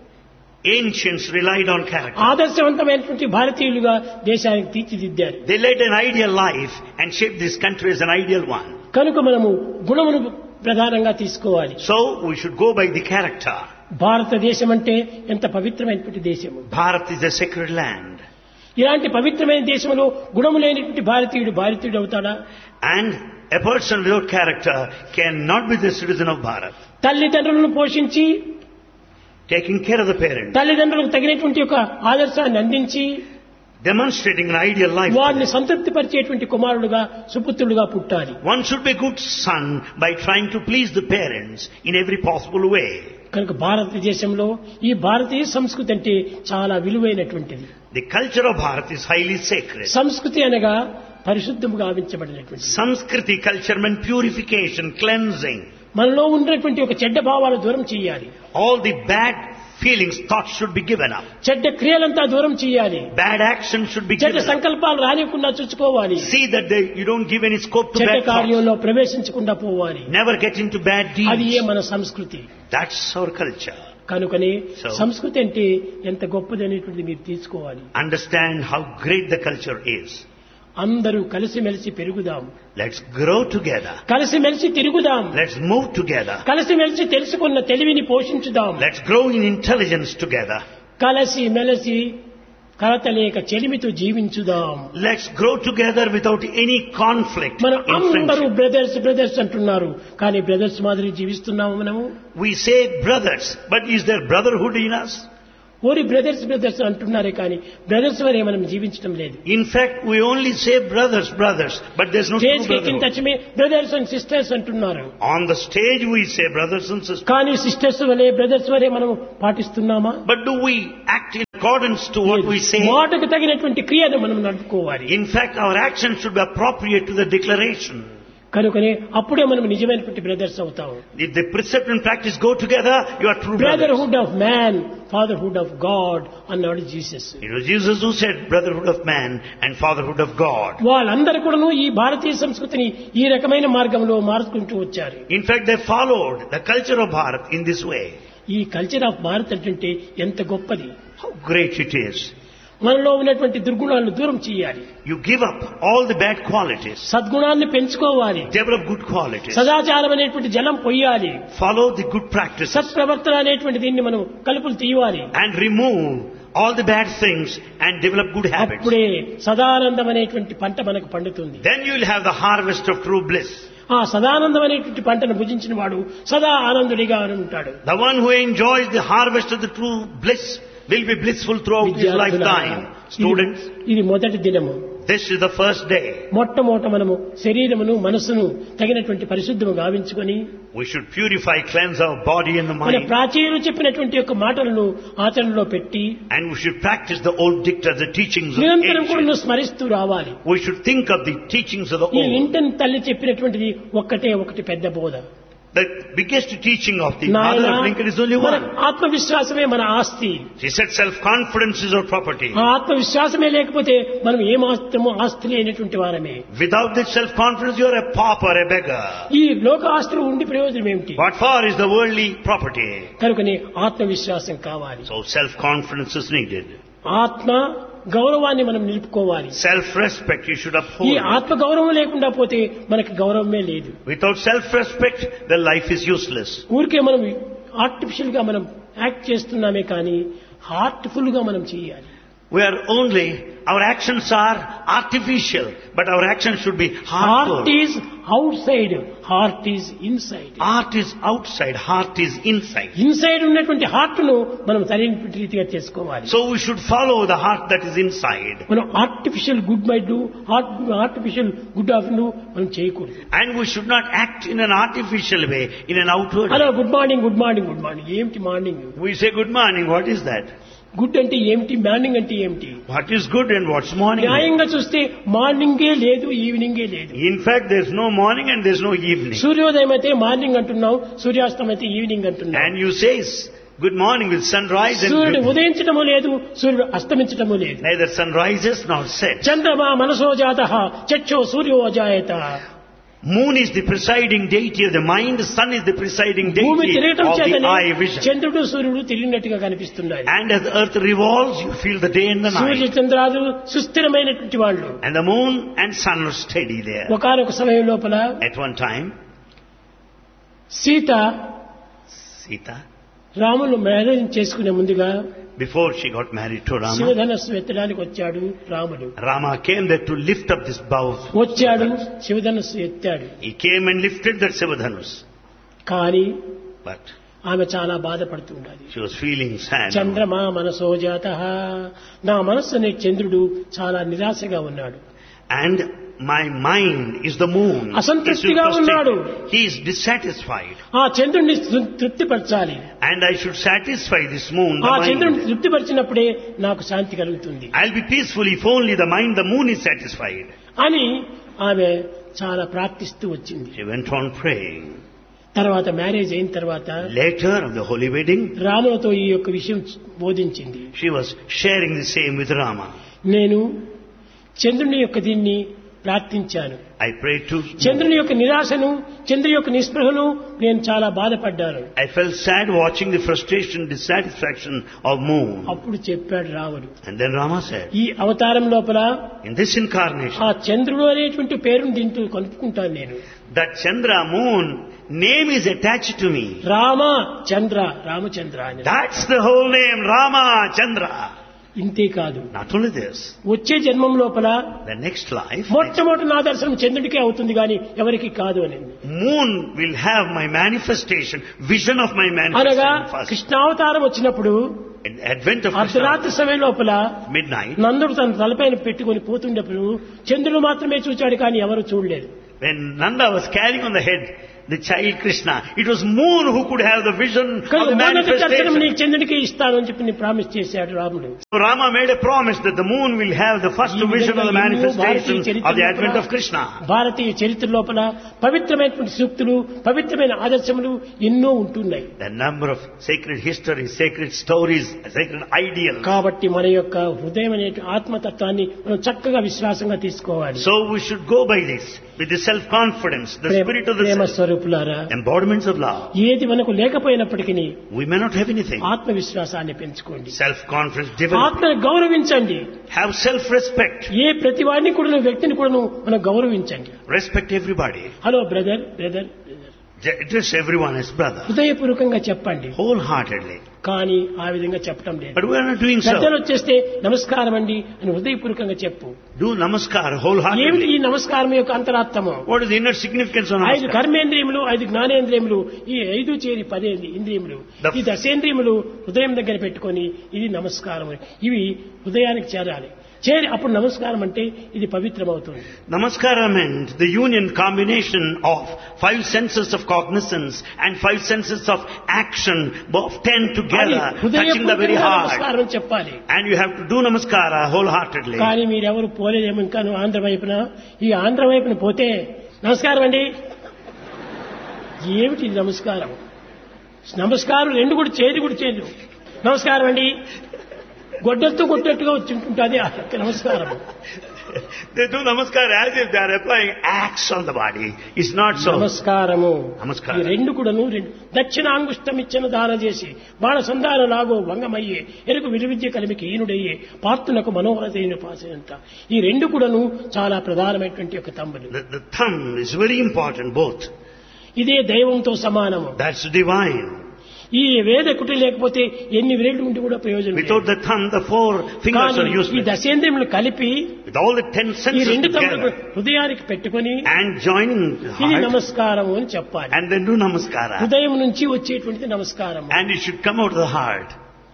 Ancients relied on character. ఆదర్శవంతమైనటువంటి భారతీయులుగా దేశానికి తీర్చిదిద్దారు. They led an ideal life and shaped this country as an ideal one. కనుక మనము గుణమును ప్రధానంగా తీసుకోవాలి. So, we should go by the character. భారతదేశం అంటే ఎంత పవిత్రమైనటువంటి దేశము. Bharat is a sacred land. ఇలాంటి పవిత్రమైన దేశంలో గుణము లేనిటువంటి భారతీయుడు అవుతాడా? And a person without character cannot be the citizen of Bharat. తల్లిదండ్రులను పోషించి, Taking care of the parents, తల్లిదండ్రులకు తగినటువంటి ఒక ఆదర్శాన్ని అందించి, demonstrating an ideal life. వారిని సంతృప్తి పరిచేటువంటి కుమారుడుగా, సుపుత్రుడుగా పుట్టాలి. One should be a good son by trying to please the parents in every possible way. కనుక భారతదేశంలో ఈ భారతీయ సంస్కృతి అంటే చాలా విలువైనటువంటిది. The culture of Bharat is highly sacred. సంస్కృతి అనగా పరిశుద్ధముగా గావించబడినటువంటి, Samskriti culture meant purification, cleansing. మనలో ఉన్నటువంటి ఒక చెడ్డ భావాలు దూరం చేయాలి, All the bad feelings, thoughts should be given up. చెడ్డ క్రియలంతా దూరం చేయాలి, Bad action should be చెడ్డ given up. సంకల్పాలు రానికుండా చూసుకోవాలి, See that you don't give any scope to చెడ్డ bad thoughts. కార్యంలో ప్రవేశించకుండా పోవాలి. Never get into bad అది deeds. మన సంస్కృతి. That's our culture. కనుకనే So- సంస్కృతి అంటే ఎంత గొప్పది అనేటువంటిది మీరు తీసుకోవాలి. Understand how great the culture is. అందరూ కలిసిమెలిసి పెరుగుదాం, Let's grow together. కలిసిమెలిసి తిరుగుదాం, Let's move together. కలిసిమెలిసి తెలుసుకున్న తెలివిని పోషించుదాం, Let's grow in intelligence together. కలిసిమెలిసి కలతలేక చెలిమితో జీవించుదాం. Let's grow together without any conflict మనం in అందరూ friendship. బ్రదర్స్ అంటున్నారు, కానీ బ్రదర్స్ మాదిరి జీవిస్తున్నాము మనము. We say brothers, but is there brotherhood in us? ఓరి బ్రదర్స్ బ్రదర్స్ అంటున్నారే కానీ బ్రదర్స్ వరే మనం జీవించడం లేదు. In fact, we only say brothers, brothers, but there's no true stage ఎక్కిన brotherhood. తక్షణమే బ్రదర్స్ అండ్ సిస్టర్స్ అంటున్నారు. On the stage we say brothers and sisters. కానీ సిస్టర్స్ వలే బ్రదర్స్ వలే మనం పాటిస్తున్నామా? But do we act in accordance to what we say? మాటకు తగినటువంటి క్రియను మనం నడుపుకోవాలి. In fact, our actions should be appropriate to the declaration. కనుకనే అప్పుడే మనం నిజమైనటువంటి బ్రదర్స్ అవుతాం. If the precept and practice go together, you are true brothers. Brotherhood of man, fatherhood of God అన్నాడు Jesus. It was Jesus who said brotherhood of man and fatherhood of God. వాళ్ళందరూ కూడాను ఈ భారతీయ సంస్కృతిని ఈ రకమైన మార్గంలో మార్చుకుంటూ వచ్చారు. In fact, they followed the culture of Bharat in this way. ఈ కల్చర్ ఆఫ్ భారత్ అంటే ఎంత గొప్పది. How great it is. మనలో ఉన్నటువంటి దుర్గుణాలను దూరం చేయాలి. You give up all the bad qualities. సద్గుణాన్ని పెంచుకోవాలి. Develop good qualities. సదాచారం అనేటువంటి జలం పొయ్యాలి. Follow the good practices. సత్ప్రవర్తన అనేటువంటి దీన్ని మనం కలుపులు తీయాలి. And remove all the bad things and develop good habits. అప్పుడే సదానందం అనేటువంటి పంట మనకు పండుతుంది. Then you will have the harvest of true bliss. ఆ సదానందం అనేటువంటి పంటను భుజించిన వాడు సదా ఆనందుడిగా ఉంటాడు. The one who enjoys the harvest of the true bliss will be blissful throughout his lifetime. Students, ఇది మొదటి దినము. this is the first day. మొట్టమొదట మనము శరీరమును మనసును తగినటువంటి పరిశుద్ధము గావించుకొని We should purify, cleanse our body and the మన mind. ప్రాచీనులు చెప్పినటువంటి యొక్క మాటలను ఆచరణలో పెట్టి And we should practice the old dictates, the teachings of నిరంతరం కూడా ancient. స్మరిస్తూ రావాలి. We should think of the teachings of the ఈ old. ఇంటన్ తల్లి చెప్పినటువంటిది ఒకటి పెద్ద బోధ. The biggest teaching of the mother of Lincoln is only మన one. ఆత్మవిశ్వాసమే మన ఆస్తి. She said self-confidence is our property. ఆ ఆత్మవిశ్వాసమే లేకపోతే మనం ఏం ఆస్తమో ఆస్తి లేనటువంటి వారమే. Without this self-confidence, you are a pauper, a beggar. ఈ లోక ఆస్తులు ఉండి ప్రయోజనం ఏమిటి? What for is the worldly property? కనుకనే ఆత్మవిశ్వాసం కావాలి. So self-confidence is needed. ఆత్మ గౌరవాన్ని మనం నిలుపుకోవాలి. Self-respect you should ఈ uphold. ఆత్మ గౌరవం లేకుండా పోతే మనకి గౌరవమే లేదు. Without self-respect, the life is useless. ఊరికే మనం ఆర్టిఫిషియల్ గా మనం యాక్ట్ చేస్తున్నామే కానీ హార్ట్ఫుల్ గా మనం చేయాలి. We are only, our actions are artificial, but our actions should be heart heartful. Is out side, heart is inside. Art is outside, heart is inside. Inside ఉన్నటువంటి heart ను మనం సరైనటువంటి రీతిగా చేసుకోవాలి. So we should follow the heart that is inside. మనం artificial good bye do, artificial good afternoon మనం చేయకూడదు. And we should not act in an artificial way, in an outward hello way. Good morning, good morning, good morning. ఏమిటి morning? We say good morning, what is that? Good అంటే ఏమిటి, morning అంటే ఏమిటి? What is good and what's morning? న్యాయంగా చూస్తే మార్నింగే లేదు, ఈవినింగే లేదు. In fact, there's no morning and there's no evening. సూర్యోదయం అయితే మార్నింగ్ అంటున్నావు, సూర్యాస్తం అయితే ఈవినింగ్ అంటున్నావు. And you say good morning with sunrise and సూర్యుడు good. ఉదయించడము లేదు, సూర్యుడు అస్తమించడము లేదు. Neither sun rises nor sets. చంద్రమా మనసో జాతః చక్షో సూర్యో అజాయత. Moon is the presiding deity of the mind, sun is the presiding భూమి deity తిరగటం of the చేతనే eye vision. చంద్రుడు సూర్యుడు తిరిగినట్టుగా కనిపిస్తున్నాయి. And as the earth revolves, you feel the day and the Surya night. చంద్రాదులు సుస్థిరమైనటువంటి వాళ్ళు. And the moon and sun are steady there. ఒకనొక సమయం లోపల At one time, Sita Sita, Ramulu marriage చేసుకునే ముందుగా before she got married to Rama, శివధనస్సు ఎత్తడానికి వచ్చాడు రాముడు. Rama came there to lift up this bow. వచ్చాడు, శివధనస్సు ఎత్తాడు. He came and lifted that Sivadhanus. కానీ But ఆమె చాలా బాధపడుతుండాలి. she was feeling sad. చంద్రమా మనసో జాతః, నా మనస్సు అనే చంద్రుడు చాలా నిరాశగా ఉన్నాడు. And my mind is the moon. అసంతృప్తిగా ఉన్నాడు. He is dissatisfied. ఆ చంద్రుడిని తృప్తిపరచాలి. And I should satisfy this moon, ఆ the చంద్రుడిని mind. తృప్తిపరిచినప్పుడే నాకు శాంతి కలుగుతుంది I'll be peaceful if only the mind, the moon is satisfied. అని ఆమె చాలా ప్రార్థిస్తూ వచ్చింది. She went on praying. తర్వాత మ్యారేజ్ అయిన తర్వాత Later of the holy wedding, రాములతో ఈ యొక్క విషయం బోధించింది. she was sharing the same with Rama. నేను చంద్రుని యొక్క దీన్ని ప్రార్థించాను. I prayed to చంద్రుని యొక్క నిరాశను, చంద్రుని యొక్క నిస్పృహను నేను చాలా బాధపడ్డాను. I felt sad watching the frustration, dissatisfaction of moon. అప్పుడు చెప్పాడు రాముడు, And then Rama said, ఈ అవతారం లోపల in this incarnation, ఆ చంద్రుడు అనేటువంటి పేరును దీంట్లో కలుపుకుంటాను నేను. that Chandra, moon, name is attached to me. Rama చంద్ర, రామచంద్ర అని. That's the whole name, Rama Chandra. ఇంతే కాదు, Not only this, వచ్చే జన్మం లోపల the next life, మొట్టమొదటి నా దర్శనం చంద్రుడికే అవుతుంది కానీ ఎవరికి కాదు అని. moon will have my manifestation, vision of my అనగా manifestation first. కృష్ణావతారం వచ్చినప్పుడు In the advent of Krishna, అర్ధరాత్రి సమయం లోపల midnight, నందుడు తన తలపైన పెట్టుకొని పోతుండప్పుడు చంద్రుడు మాత్రమే చూచాడు, కానీ ఎవరు చూడలేదు. when Nanda was carrying on the head the child Krishna, it was moon who could have the vision of the మొదటి దర్శనం manifestation. నీ చంద్రుడికి ఇస్తాను అని చెప్పి ప్రామిస్ చేశాడు రాముడు. So Rama made a promise that the moon will have the first vision of the manifestation of the advent of Krishna. భారతీయ చరిత్ర లోపల పవిత్రమైనటువంటి సూక్తులు, పవిత్రమైన ఆదర్శములు ఎన్నో ఉంటున్నాయి. The number of sacred histories, sacred stories, sacred ideals. కాబట్టి మన యొక్క హృదయం అనే ఆత్మతత్వాన్ని మనం చక్కగా విశ్వాసంగా తీసుకోవాలి. So we should go by this with the self-confidence, the spirit of the Prema self, స్వరూపులారా, embodiments of love. ఏది మనకు లేకపోయినప్పటికీ We may not have anything. ఆత్మవిశ్వాసాన్ని పెంచుకోండి. Self-confidence, develop. ఆత్మను గౌరవించండి. Have self-respect. ఏ ప్రతి వాడిని కూడా, వ్యక్తిని కూడా మనం గౌరవించండి. Respect everybody. Hello brother, brother, Address everyone as brother. హృదయపూర్వకంగా చెప్పండి. Wholeheartedly. కానీ ఆ విధంగా చెప్పడం లేదు. But we are not doing పెద్దలు so. వచ్చేస్తే నమస్కారం అండి అని హృదయపూర్వకంగా చెప్పు. Do namaskar ఏమిటి wholeheartedly. ఈ నమస్కారం యొక్క అంతరార్థము? What is the inner significance of 5 namaskar? కర్మేంద్రియములు, 5 జ్ఞానేంద్రియములు, ఈ 5 చేరి 10 ఇంద్రియములు, ఈ దశేంద్రియములు హృదయం దగ్గర పెట్టుకొని ఇది నమస్కారం. ఇవి హృదయానికి చేరాలి. చేరి అప్పుడు నమస్కారం అంటే ఇది పవిత్రమవుతుంది. Namaskara meant the union combination of 5 senses of cognizance and 5 senses of action, both 10 అది together, touching the very హృదయపూర్వకంగా heart. నమస్కారం అని చెప్పాలి. And you have to do namaskara wholeheartedly. కానీ మీరెవరు పోలేదేమో ఇంకా ఆంధ్ర వైపున. ఈ ఆంధ్ర వైపున పోతే నమస్కారం అండి, ఏమిటి ఇది నమస్కారం? నమస్కారం రెండు కూడా చేయదు. నమస్కారం అండి గొడ్డలతో కొట్టేట్టుగా వచ్చి ఉంటుంది నమస్కారం. They do namaskar as if they are applying axe on the body. It's not so. నమస్కారము. నమస్కారం. ఈ రెండు కూడాను దక్షిణాంగుష్టం ఇచ్చిన దాన చేసి బాణ సంధాన లాగో భంగమయ్యే ఎరుకు విలువిద్య కలిమికి ఈనుడయ్యే పాత్రులకు మనోహరతైన పాసంత. ఈ రెండు కూడాను చాలా ప్రధానమైనటువంటి ఒక తమ్ములు. The thumb is very important, both. ఇదే దైవంతో సమానము. That's divine. ఈ వేదకుటి లేకపోతే ఎన్ని వేళ్ళు ఉండి కూడా ప్రయోజనం Without the thumb, the 4 fingers are ఈ useless. దశేంద్రియములు కలిపి With all the 10 ఈ senses రెండు తమ్ములు together హృదయానికి పెట్టుకొని and joining the ఇది heart నమస్కారం అని చెప్పాలి. and then do namaskara. హృదయం నుంచి వచ్చేటువంటిది నమస్కారం. And it should come out of the heart.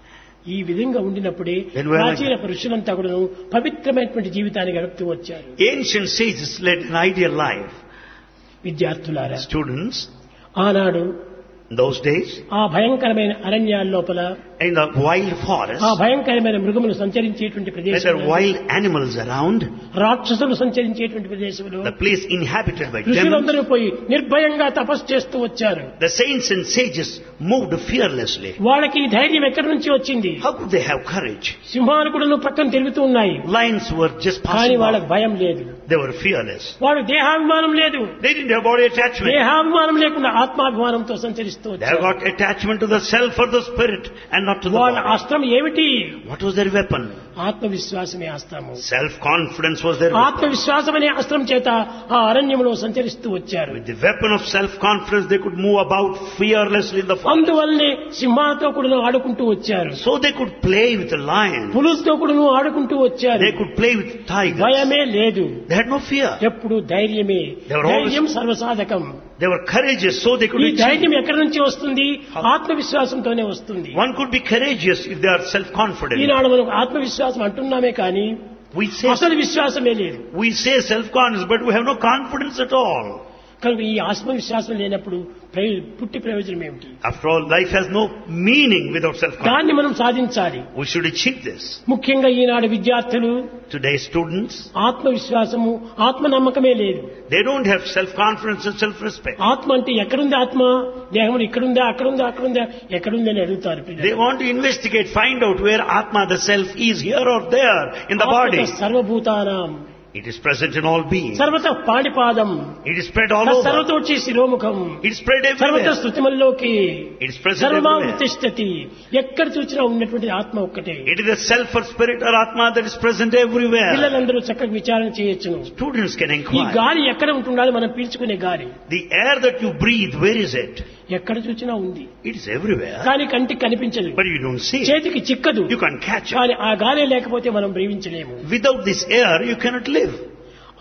ఈ విధంగా ఉండినప్పుడే Then we are like ప్రాచీన పురుషులంతా కూడా పవిత్రమైనటువంటి జీవితాన్ని గడుపుతూ వచ్చారు. Ancient sages led an ideal life. విద్యార్థులారా, Students, ఆనాడు in those days, ఆ భయంకరమైన అరణ్యాల లోపల in the wild forest, ఆ భయంకరమైన మృగములు సంచరించేటువంటి where there are ప్రదేశంలో, wild animals around, రాక్షసులు సంచరించేటువంటి ప్రదేశంలో the place inhabited by demons, ఋషులందరూ పోయి నిర్భయంగా తపస్సు చేస్తూ వచ్చారు. the saints and sages moved fearlessly. వాళ్ళకి ఈ ధైర్యం ఎక్కడి నుంచి వచ్చింది? How could they have courage? సింహాలు కూడా పక్కన తిరుగుతూ ఉన్నాయి, Lions were just కానీ passing వాళ్ళకి by. భయం లేదు. They were fearless. వాళ్ళు దేహాభిమానం లేదు. They didn't have body attachment. దేహాభిమానం లేకుండా ఆత్మాభిమానంతో సంచరిస్తూ They వచ్చారు. have got attachment to the self or the spirit and not to the వాళ్ళ body. అస్త్రం ఏమిటి? What was their weapon? ఆత్మవిశ్వాసమే అస్త్రము. Self-confidence was their weapon. ఆత్మవిశ్వాసం అనే అస్త్రం చేత ఆ అరణ్యంలో సంచరిస్తూ వచ్చారు. With the weapon of self-confidence, they could move about fearlessly in the forest. అందువల్లనే సింహాలతో కూడా ఆడుకుంటూ వచ్చారు, So they could play with the lion. పులులతో కూడా ఆడుకుంటూ వచ్చారు. They could play with tigers. భయమే లేదు, They had no fear. ఎప్పుడు ధైర్యమే. They were always- ధైర్యం సర్వసాధకం. They were courageous, so they could ఈ achieve. ధైర్యం ఎక్కడి నుంచి వస్తుంది? ఆత్మవిశ్వాసంతోనే వస్తుంది. One could be courageous if they are self-confident. ఈనాడు మనం ఆత్మవిశ్వాసం అంటున్నామే కానీ అసలు విశ్వాసమే లేదు. We say self-confidence, but we have no confidence at all. కనుక ఈ ఆత్మవిశ్వాసం లేనప్పుడు పుట్టి ప్రయోజనం ఏమిటి? After all, life has no meaning without self-confidence. దాన్ని మనం సాధించాలి. We should achieve this. ముఖ్యంగా ఈనాడు విద్యార్థులు Today's students, ఆత్మవిశ్వాసము, ఆత్మనమ్మకమే లేదు. they don't have self-confidence and self-respect. ఆత్మ అంటే ఎక్కడుంది ఆత్మ? దేహం ఇక్కడుందా, అక్కడుందా, ఎక్కడుంది అని అడుగుతారు పిల్లలు. They want to investigate, find out where Atma, the self, is here or there in the body. సర్వభూతానాం It is present in all beings. సర్వత పాణిపాదం, It is spread all over. సర్వతోచి శిరోముఖం, It is spread సర్వత everywhere. స్థుతిమల్లోకి, It is present సర్వమా everywhere. ఉత్తిష్టతి. ఎక్కడ చూసినా ఉన్నటువంటి ఆత్మ ఒక్కటే. It is the self or spirit or Atma that is present everywhere. పిల్లలందరూ చక్కగా విచారణ చేయొచ్చును. Students can ఈ inquire. గాలి ఎక్కడ ఉంటుండాలి? మనం పీల్చుకునే గాలి The air that you breathe, where is it? ఎక్కడ చూసినా ఉంది, It is everywhere. కానీ కంటికి కనిపించదు, But you don't see it. చేతికి చిక్కదు. You can't catch it. కానీ ఆ గాలి లేకపోతే మనం జీవించలేము. Without this air, you cannot live.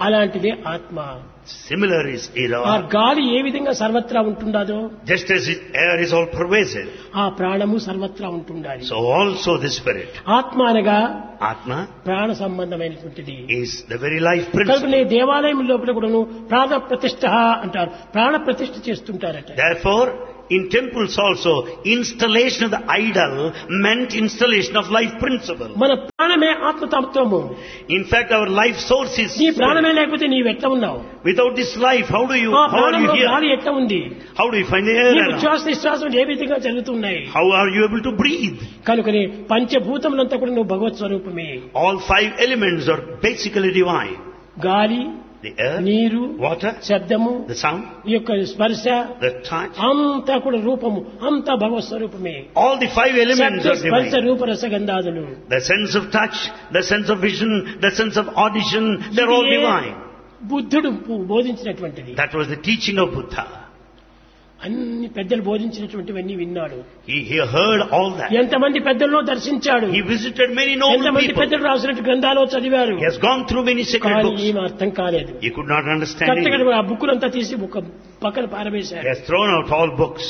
అలాంటిదే ఆత్మ. Similar is ఆ Ira. గాలి ఏ విధంగా సర్వత్రా ఉంటుండదో Just as air is all pervasive, ఆ ప్రాణము సర్వత్రా ఉంటుండాలి. so also the spirit. ఆత్మ అనగా Atma ప్రాణ సంబంధమైనటువంటిది. is the very life principle. కనుకనే దేవాలయం లోపల కూడాను ప్రాణ ప్రతిష్ఠ అంటారు. ప్రాణ ప్రతిష్ఠ చేస్తుంటారట. Therefore, in temples also, installation of the idol meant installation of life principle. మన ప్రాణమే ఆత్మతత్వము. In fact, our life source is నీ spirit. ప్రాణమే లేకపోతే నీవు ఎట్లా ఉన్నావు? Without this life, how are ఆ you ప్రాణంలో గాలి here? ఎట్లా ఉంది? How do you find the air నీకు around? శ్వాస నిశ్వాసం ఏ విధంగా జరుగుతున్నాయి? How are you able to breathe? కనుకనే పంచభూతములంతా కూడా నువ్వు భగవత్ స్వరూపమే. All 5 elements are basically divine. గాలి, The air, నీరు, water, శబ్దము, the sound, ఈ యొక్క స్పర్శ the touch. అంతా కూడా రూపము, అంతా భగవత్ స్వరూపమే. All the 5 elements శబ్ద are స్పర్శ divine. Roopa రసగంధాదులు. The sense of touch, the sense of vision, the sense of audition, they're all ఇదే divine. బుద్ధుడు బోధించినటువంటిది. That was the teaching of Buddha. అన్ని పెద్దలు బోధించినటువంటివన్నీ విన్నాడు. He heard all that. ఎంతమంది పెద్దల్లో దర్శించాడు. He visited many noble ఎంతమంది people. పెద్దలు రాసినట్టు గ్రంథాలు చదివారు. He has gone through many sacred కానీ books. ఏమీ అర్థం కాలేదు. He could not understand కరెక్ట్గా it. ఆ బుక్కులంతా తీసి ఒక పక్కన He పారవేశాడు. has thrown out all books.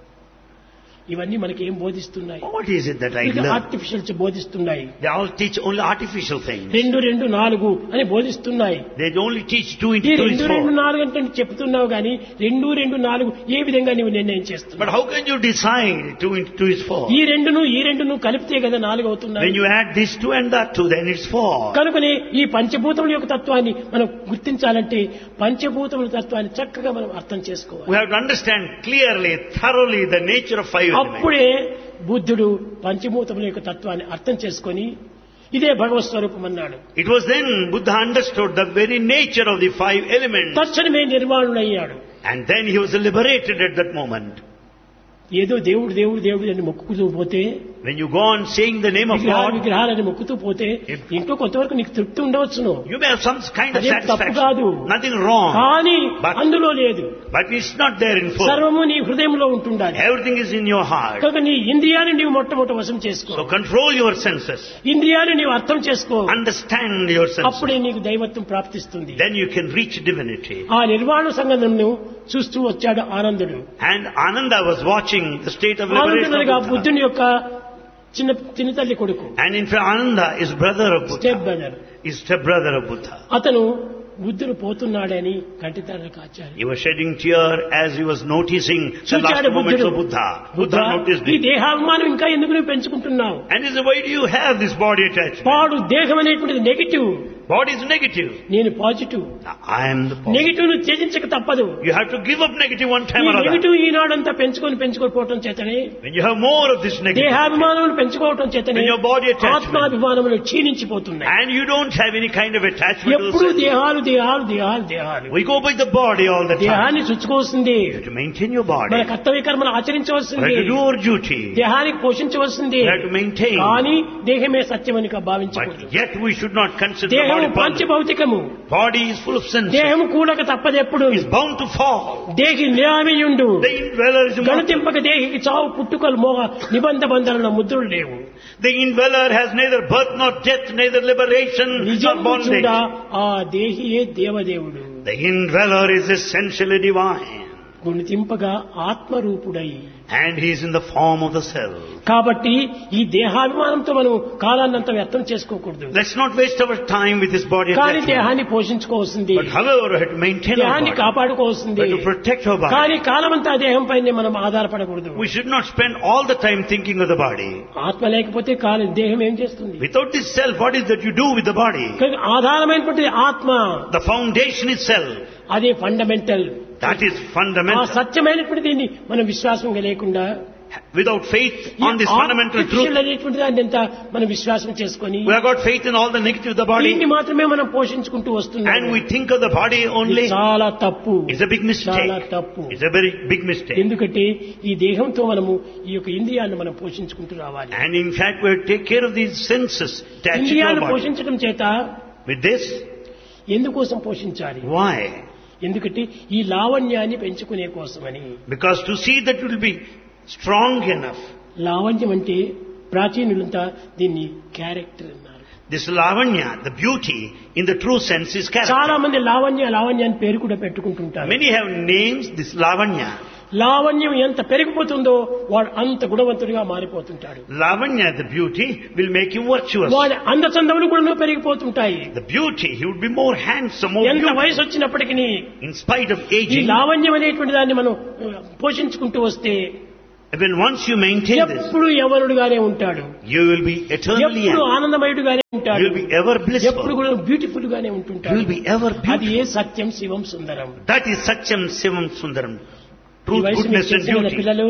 ఇవన్నీ మనకి ఏం బోధిస్తున్నాయి? What is it that I ఇది learned? Artificial బోధిస్తున్నాయి. They all teach only artificial things. 2, 2, 4 అని బోధిస్తున్నాయి. They only teach 2 ఈ into 2 is 2, 2, 4. 4 అంటే నువ్వు చెప్తున్నావు కానీ 2, 2, 4 ఏ విధంగా నువ్వు నిర్ణయం But చేస్తున్నావు? how can you decide 2 into 2 is 4? ఈ రెండును కలిపితే కదా 4 అవుతున్నాయి. When you add this 2 and that 2, then it's 4. కనుకనే ఈ పంచభూతముల యొక్క తత్వాన్ని మనం గుర్తించాలంటే పంచభూతముల తత్వాన్ని చక్కగా మనం అర్థం చేసుకోవాలి. We have to understand clearly, thoroughly the nature of 5 elements. అప్పుడే బుద్ధుడు పంచభూతముల యొక్క తత్వాన్ని అర్థం చేసుకొని ఇదే భగవత్ స్వరూపం అన్నాడు. It was then Buddha understood the very nature of the 5 elements. తక్షణమే నిర్వాణుడయ్యాడు. And then he was liberated at that moment. ఏదో దేవుడు దేవుడు దేవుడు అని మొక్కుతూ పోతే, When you go on saying the name of God, విగ్రహాలని మొక్కుతూ పోతే ఇంట్లో కొంతవరకు నీకు తృప్తి ఉండవచ్చును. you may have some kind of అదేం తప్పు satisfaction. కాదు. Nothing wrong. కానీ But- అందులో లేదు. But it's not there in full. సర్వము నీ హృదయంలో ఉంటుండాలి. Everything is in your heart. కనుక నీ ఇంద్రియాన్ని నీవు మొట్టమొదటి వశం చేసుకో. So control your senses. ఇంద్రియాన్ని నీవు అర్థం చేసుకో. Understand your senses. అప్పుడే నీకు దైవత్వం ప్రాప్తిస్తుంది. Then you can reach divinity. ఆ నిర్వాణ సంగమను చూస్తూ వచ్చాడు ఆనందుడు. And Ananda was watching the state of liberation ఆనందుడుగా of Buddha. బుద్ధుని యొక్క చిన్న తల్లి కొడుకు, And in fact, Ananda is brother of step Buddha. Brother. Is step-brother of Buddha. అతను బుద్ధుడు పోతున్నాడని కంటితారు కాచారు. He was shedding tear as he was noticing the last చూచాడు moments బుద్ధుడు. of Buddha. Buddha noticed ఈ it. దేహాభిమానం ఇంకా ఎందుకు నువ్వు పెంచుకుంటున్నావు? And he said, why do you have this body attachment? వాడు దేహం అనేటువంటిది నెగిటివ్, Body is negative. నేను positive. Now, I am the positive. Negative ను త్యజించక తప్పదు. You have to give up negative one ఈ time or other. నెగిటివ్ ఈనాడంతా పెంచుకొని పోవటం చేతనే, When you have more of this negative, దేహాభిమానములు పెంచుకోవటం చేతనే When your body attachment- ఆత్మాభిమానములు క్షీణించిపోతున్నాయి. and you don't have any kind of attachment to the ఎప్పుడు self. దేహాలు దేహాలు దేహాలు దేహాలు. We go by the body all the time. దేహాన్ని చుచ్చుకోవాల్సింది, You have to maintain your మన body. కర్తవ్య కర్మలు We ఆచరించవలసింది, have to do our duty. దేహానికి పోషించవలసింది. We have to maintain. కానీ దేహమే సత్యమని But భావించకూడదు. yet we should not consider the దేహము body permanent. పంచభౌతికము. Body is full of senses. దేహము కూడక తప్పదెప్పుడు. Is bound to fall. దేహి నిరామయుండు. The indweller is immortal. గణతింపక దేహికి చావు పుట్టుకలు మోహ నిబంధ బంధన ముద్రలు లేవు. The indweller has neither birth nor death, neither liberation nor నిజము bondage. చూడ ఆ దేహియే దేవదేవుడు. The indweller is essentially divine. గుణతింపగా ఆత్మరూపుడై. And he is in the form of the self. కాబట్టి ఈ దేహాభిమానంతో మనం కాలాన్నంత వ్యర్థం చేసుకోకూడదు. Let's not waste our time with this body కానీ attachment. దేహాన్ని పోషించుకోవాల్సింది, But however, we have to maintain our దేహాన్ని body. కాపాడుకోవాల్సింది. We have to protect our body. కానీ కాలమంతా దేహం పైనే మనం ఆధారపడకూడదు. We should not spend all the time thinking of the body. ఆత్మ లేకపోతే దేహం ఏం చేస్తుంది? Without this self, what is that you do with the body? కానీ ఆధారమైనటువంటి ఆత్మ, The foundation is self. అదే ఫండమెంటల్. That is ఆ fundamental. సత్యమైనటువంటి దీన్ని మనం విశ్వాసంగా లేకుండా Without faith on this fundamental truth, అనేటువంటి దాన్ని ఎంత మనం విశ్వాసం చేసుకొని we have got faith in all the negative of the body, దీన్ని మాత్రమే మనం పోషించుకుంటూ వస్తున్నాం. and we think of the body only. చాలా తప్పు. It's a big mistake. చాలా తప్పు. It's a very big mistake. ఎందుకంటే ఈ దేహంతో మనము ఈ యొక్క ఇంద్రియాలను మనం పోషించుకుంటూ రావాలి. And in fact, we have to take care of these senses attached to our ఇంద్రియాలను body. పోషించడం చేత With this, ఎందుకోసం పోషించాలి? why? ఎందుకంటే ఈ లావణ్యాన్ని పెంచుకునే కోసమని. Because to see that it will be strong enough. లావణ్యం అంటే ప్రాచీనులంతా దీన్ని క్యారెక్టర్ అన్నారు. This lavanya, the beauty, in the true sense is చాలా character. మంది లావణ్య లావణ్య అని పేరు కూడా పెట్టుకుంటుంటారు. Many have names this lavanya. లావణ్యం ఎంత పెరిగిపోతుందో వాడు అంత గుణవంతుడిగా మారిపోతుంటాడు. Lavanya, the beauty, will make you virtuous. వాడి అందచందములు కూడా పెరిగిపోతుంటాయి. The beauty, he would be more handsome, more ఎంత వయసు beautiful. వచ్చినప్పటికీ In spite of ఈ aging, లావణ్యం అనేటువంటి దాన్ని మనం పోషించుకుంటూ వస్తే when once you maintain this, ఎప్పుడు యవ్వనుడుగానే ఉంటాడు, you will be eternally ఎప్పుడు young. ఆనందమయుడుగానే You ఉంటాడు, will be ever ఎప్పుడు blissful. కూడా బ్యూటిఫుల్ గానే You ఉంటుంటాడు. will be ever అది ఏ beautiful. Satyam Shivam Sundaram. That is Satyam Sivam Sundaram. ఈ Truth, వయసు goodness మీకు and తెలిసిన beauty. పిల్లలు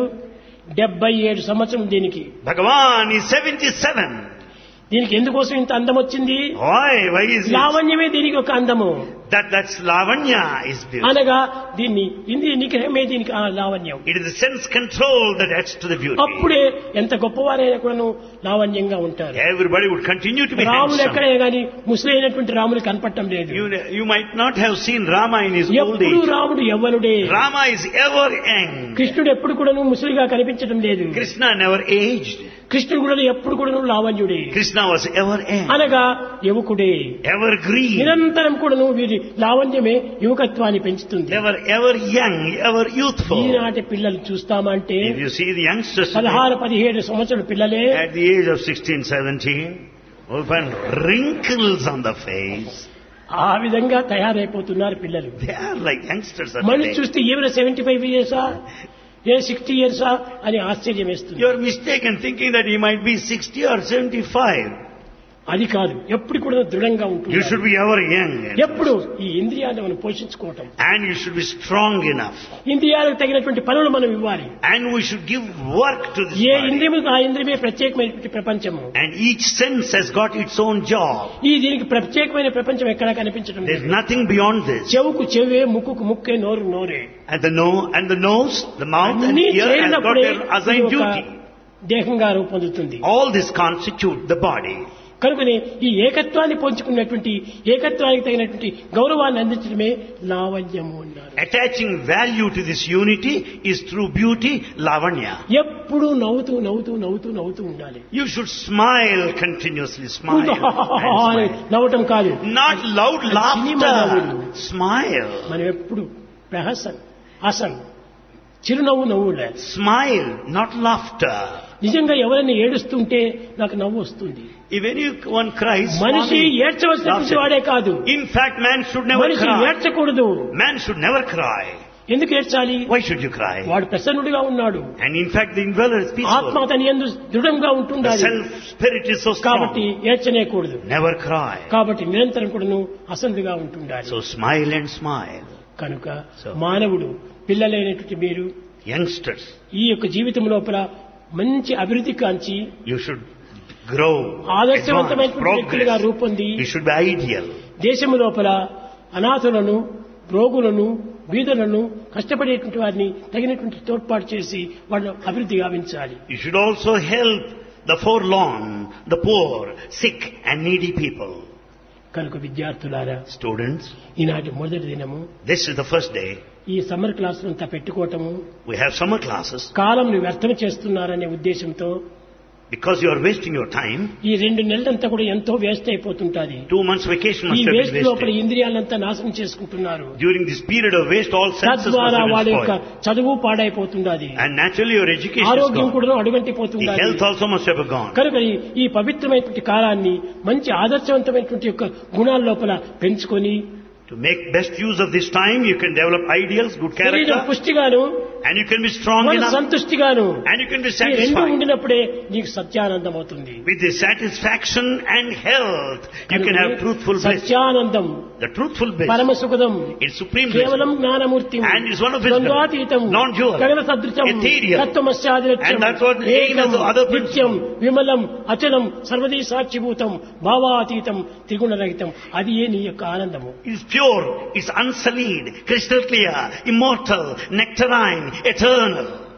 77 సంవత్సరం దీనికి. Bhagavan is 77. దీనికి ఎందుకోసం ఇంత అందం వచ్చింది? Why is it? లావణ్యమే దీనికి ఒక అందము. That's lavanya is beauty. అనగా దీన్ని ఇంద్రియ నిగ్రహమే దీనికి ఆ లావణ్యం. It is the sense control that adds to the beauty. అప్పుడే ఎంత గొప్పవారైనా కూడాను లావణ్యంగా ఉంటారు. Everybody would continue to be Ramulu handsome. ఎక్కడే గాని ముసలైనటువంటి రాములు కనపడటం లేదు. You might not have seen Rama in his old ఎప్పుడు age. రాముడు యవ్వనుడే. Rama is ever young. కృష్ణుడు ఎప్పుడు కూడాను ముసలిగా కనిపించడం లేదు. Krishna never aged. కృష్ణుడు కూడా ఎప్పుడు కూడాను లావణ్యుడే. Krishna was ever young. అనగా యువకుడే. Evergreen. నిరంతరం కూడాను వీరి లావణ్యమే యువకత్వాన్ని పెంచుతుంది. Ever young, ever youthful. ఈనాటి పిల్లలు చూస్తామంటే If you see the youngsters today, 16-17 సంవత్సరాల పిల్లలే at the age of 16, 17, will find wrinkles on the face. ఆ విధంగా తయారైపోతున్నారు పిల్లలు. They are like youngsters of మనిషి today. చూస్తే ఏమైనా 75 ఇయర్సా ఏ 60 ఇయర్సా అని ఆశ్చర్యం వేస్తుంది. You are mistaken thinking that he might be 60 or 75. అది కాదు, ఎప్పుడు కూడా దృఢంగా You ఉంటుంది. should be ever young. ఎప్పుడు ఈ ఇంద్రియాలను మనం పోషించుకోవటం, And you should be strong enough. ఇంద్రియాలకు తగినటువంటి పనులు మనం ఇవ్వాలి. And we should give work to this A body. ఇంద్రియములకు ఆ ఇంద్రియమే ప్రత్యేకమైనటువంటి ప్రపంచము. And each sense has got its own job. ఈ దీనికి ప్రత్యేకమైన ప్రపంచం ఎక్కడా కనిపించడం There's లేదు. nothing beyond this. చెవుకు చెవే, ముక్కుకు ముక్కే, నోరు నోరే. And the nose, the mouth and అన్నీ the ear has got చేరినప్పుడే their assigned ఇది ఒక duty. దేహంగా రూపొందుతుంది. All this constitute the body. కనుకనే ఈ ఏకత్వాన్ని పంచుకున్నటువంటి ఏకత్వానికి తగినటువంటి గౌరవాన్ని అందించడమే లావణ్యము అన్నారు. Attaching value to this unity is through beauty, lavanya. ఎప్పుడు నవ్వుతూ నవ్వుతూ నవ్వుతూ నవ్వుతూ ఉండాలి. You should smile continuously, smile. And smile. నవ్వటం కాదు, Not loud సినిమా laughter. నవ్వులు. Smile. మనం ఎప్పుడు ప్రహసన్ అసలు చిరునవ్వు నవ్వులే. Smile, not laughter. నిజంగా ఎవరైనా ఏడుస్తుంటే నాకు నవ్వు వస్తుంది. If anyone cries, మనిషి Swami ఏడ్చవలసినటువంటి laughs. వాడే కాదు. In fact, man should never మనిషి cry. ఏడ్చకూడదు. Man should never cry. ఎందుకు ఏడ్చాలి? Why should you cry? వాడు ప్రసన్నుడిగా ఉన్నాడు. And in fact, the indweller is ఆత్మ peaceful. అతని యందు దృఢంగా The ఉంటుండాలి. self-spirit is so కాబట్టి strong. ఏడ్చనేకూడదు. Never cry. కాబట్టి నిరంతరం కూడాను అసందుగా ఉంటుండాలి. So smile and smile. కనుక So- మానవుడు పిల్లలైనటువంటి మీరు Youngsters, ఈ యొక్క జీవితం లోపల మంచి అభివృద్ధి కాంచి you should grow, advance, ఆదర్శవంతమైనటువంటి వ్యక్తులుగా progress. రూపొంది You should be ideal. దేశము లోపల అనాథులను, రోగులను, బీదలను, కష్టపడేటువంటి వారిని తగినటువంటి తోడ్పాటు చేసి వాళ్ళను అభివృద్ధి గావించాలి. You should also help the forlorn, the poor, sick and needy people. కనుక విద్యార్థులారా, Students, ఈనాటి మొదటి దినము this is the first day. ఈ సమ్మర్ క్లాసులు అంతా పెట్టుకోవటము We have summer classes. కాలంను వ్యర్థం చేస్తున్నారనే ఉద్దేశంతో Because you are wasting your time, ఈ 2 నెలలంతా కూడా ఎంతో వేస్ట్ అయిపోతుంటాది. 2 months vacation ఈ must have వేస్ట్ been లోపల wasted. ఇంద్రియాలంతా నాశనం చేసుకుంటున్నారు. During this period of waste, all senses must తద్వారా have వాళ్ళ been యొక్క spoiled. చదువు పాడైపోతుండాది. And naturally your education is ఆరోగ్యం gone. కూడా The అడుగంటిపోతుండాలి. health also must have gone. కనుక ఈ పవిత్రమైనటువంటి కాలాన్ని మంచి ఆదర్శవంతమైనటువంటి యొక్క గుణాల లోపల పెంచుకొని To make best use of this time, you can develop ideals, good శరీరం character, పుష్టిగాను, and you can be strong మన enough, సంతుష్టిగాను, and you can be ఈ రెండు satisfied. ఉండినప్పుడే నీకు సత్యానందం అవుతుంది. With the satisfaction and health, you can have truthful bliss. Satyanandam The truthful bliss పరమ సుఖదం is supreme bliss. కేవలం Gnanamurthy And is one of wisdom, ద్వంద్వాతీతం non-dual, గగన సదృశం ethereal. తత్వమస్యాదిరత్యం And that's what ఏకం the other నిత్యం principle. విమలం అచలం సర్వదీ సాక్షిభూతం భావాతీతం త్రిగుణరహితం అది ఏ నీ యొక్క ఆనందము. It's pure, it's unsullied, crystal clear, immortal, nectarine, eternal.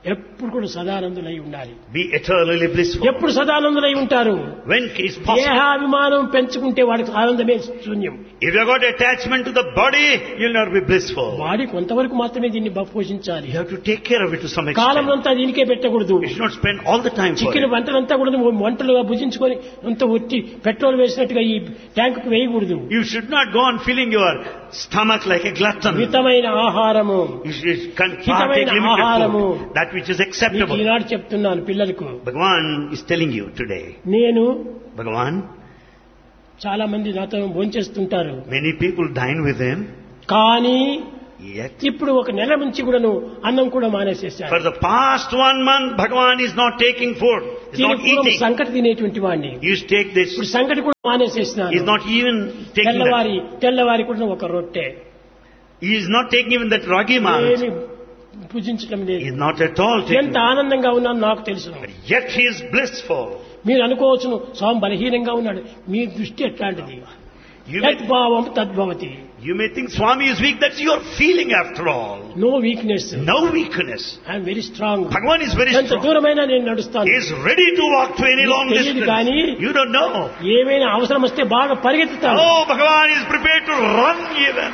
ఎప్పుడు కూడా సదానందులై ఉండాలి. Be eternally blissful. ఎప్పుడు సదానందులై ఉంటారు? When is possible? దేహాభిమానం పెంచుకుంటే వాడికి ఆనందమే శూన్యం. If you have got attachment to the body, you'll not be blissful. వాడి కొంతవరకు మాత్రమే దీన్ని పోషించాలి. You have to take care of it to some column extent. అంతా దీనికే పెట్టకూడదు. You should not spend all the time for చిక్కిన it. వంటలంతా కూడా వంటలుగా భుజించుకొని అంత ఒట్టి పెట్రోల్ వేసినట్టుగా ఈ ట్యాంకుకు వేయకూడదు. You should not go on filling your stomach like a glutton. మితమైన ఆహారము, You should partake హితమైన limited ఆహారము. food, that which is మీకు acceptable. ఈనాడు చెప్తున్నాను పిల్లలకు. Bhagavan is telling you today. నేను Bhagavan, చాలా మంది నాతో భోంచేస్తుంటారు. many people dine with him, కానీ yet ఇప్పుడు ఒక నెల నుంచి కూడాను అన్నం కూడా మానేసేసాను. for the past 1 month, Bhagavan is not taking food, is not eating. సంకటి తినేటువంటి వాడిని He used to take this, ఇప్పుడు సంకటి కూడా మానేసేసినాను. he is not even taking that. తెల్లవారి కూడా ఒక రొట్టె He is not taking even that ragi malt. ఏమి పూజించడం He లేదు. is not at all taking ఎంత ఆనందంగా ఉన్నాను నాకు తెలుసు. that. Yet he is blissful. మీరు అనుకోవచ్చును స్వామి బలహీనంగా ఉన్నాడు. మీ దృష్టి ఎట్లాంటిది? You may, యద్భావం తద్భవతి. you may think Swami is weak, that's your feeling after all. No weakness, No weakness. I'm very strong. Bhagavan is very ఎంత strong. దూరమైనా నేను నడుస్తాను. He is ready to walk to any long తెలియదు distance. కానీ You don't know. ఏమైనా అవసరం వస్తే బాగా పరిగెత్తుతాను. Oh, Bhagavan is prepared to run even.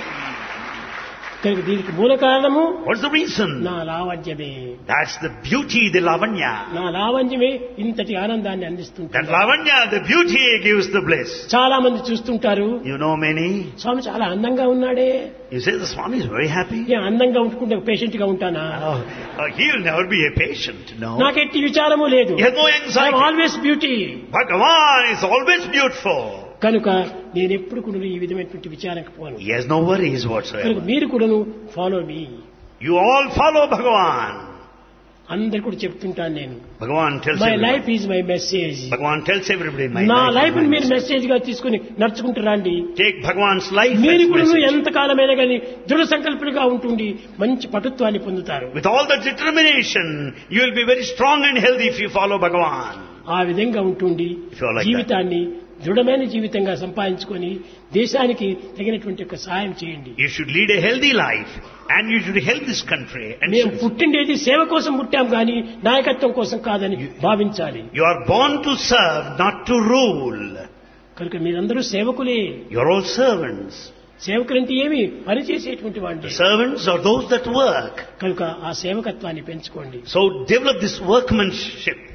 కనుక దీనికి మూల కారణము What's the reason? నా లావణ్యమే. That's the beauty, the lavanya. నా లావణ్యమే ఇంతటి ఆనందాన్ని అందిస్తుంటారు. That lavanya, the beauty gives the bliss. చాలా మంది చూస్తుంటారు, You know many? స్వామి చాలా అందంగా ఉన్నాడే. You say the Swami is very happy. నేను అందంగా ఉంటుకుంటే పేషెంట్ గా ఉంటానా? He will never be a patient. No. నాకు ఎట్టి విచారము లేదు. He has no anxiety. Always beauty. Bhagavan is always beautiful. కనుక నేను ఎప్పుడు కూడా ఈ విధమైనటువంటి విచారణకు పోను. He has no worries కనుక whatsoever. మీరు కూడాను follow me. You all follow Bhagavan. అందరు కూడా చెప్తుంటాను నేను. Bhagavan tells my everybody. Life is my message. Bhagavan tells everybody, my నా life లైఫ్ is my మీరు message. మెసేజ్ గా తీసుకుని నడుచుకుంటూ రండి. Take Bhagavan's life మీరు as కూడా message. ఎంతకాలమైనా కానీ దృఢ సంకల్పులుగా ఉంటుండి మంచి పటుత్వాన్ని పొందుతారు. With all that determination, you will be very strong and healthy if you follow Bhagavan. ఆ విధంగా ఉంటుండి If you are like జీవితాన్ని దృఢమైన జీవితంగా సంపాదించుకొని దేశానికి తగినటువంటి ఒక సహాయం చేయండి. You should lead a healthy life and you should help this country. And మేము పుట్టిండేది సేవ కోసం పుట్టాం కానీ నాయకత్వం కోసం కాదని భావించాలి. you are born to serve, not to rule. కనుక మీరందరూ సేవకులే. You are all servants. సేవకులంటే ఏమి పని చేసేటువంటి వాళ్ళు. Servants are those that work. కనుక ఆ సేవకత్వాన్ని పెంచుకోండి. So develop this workmanship.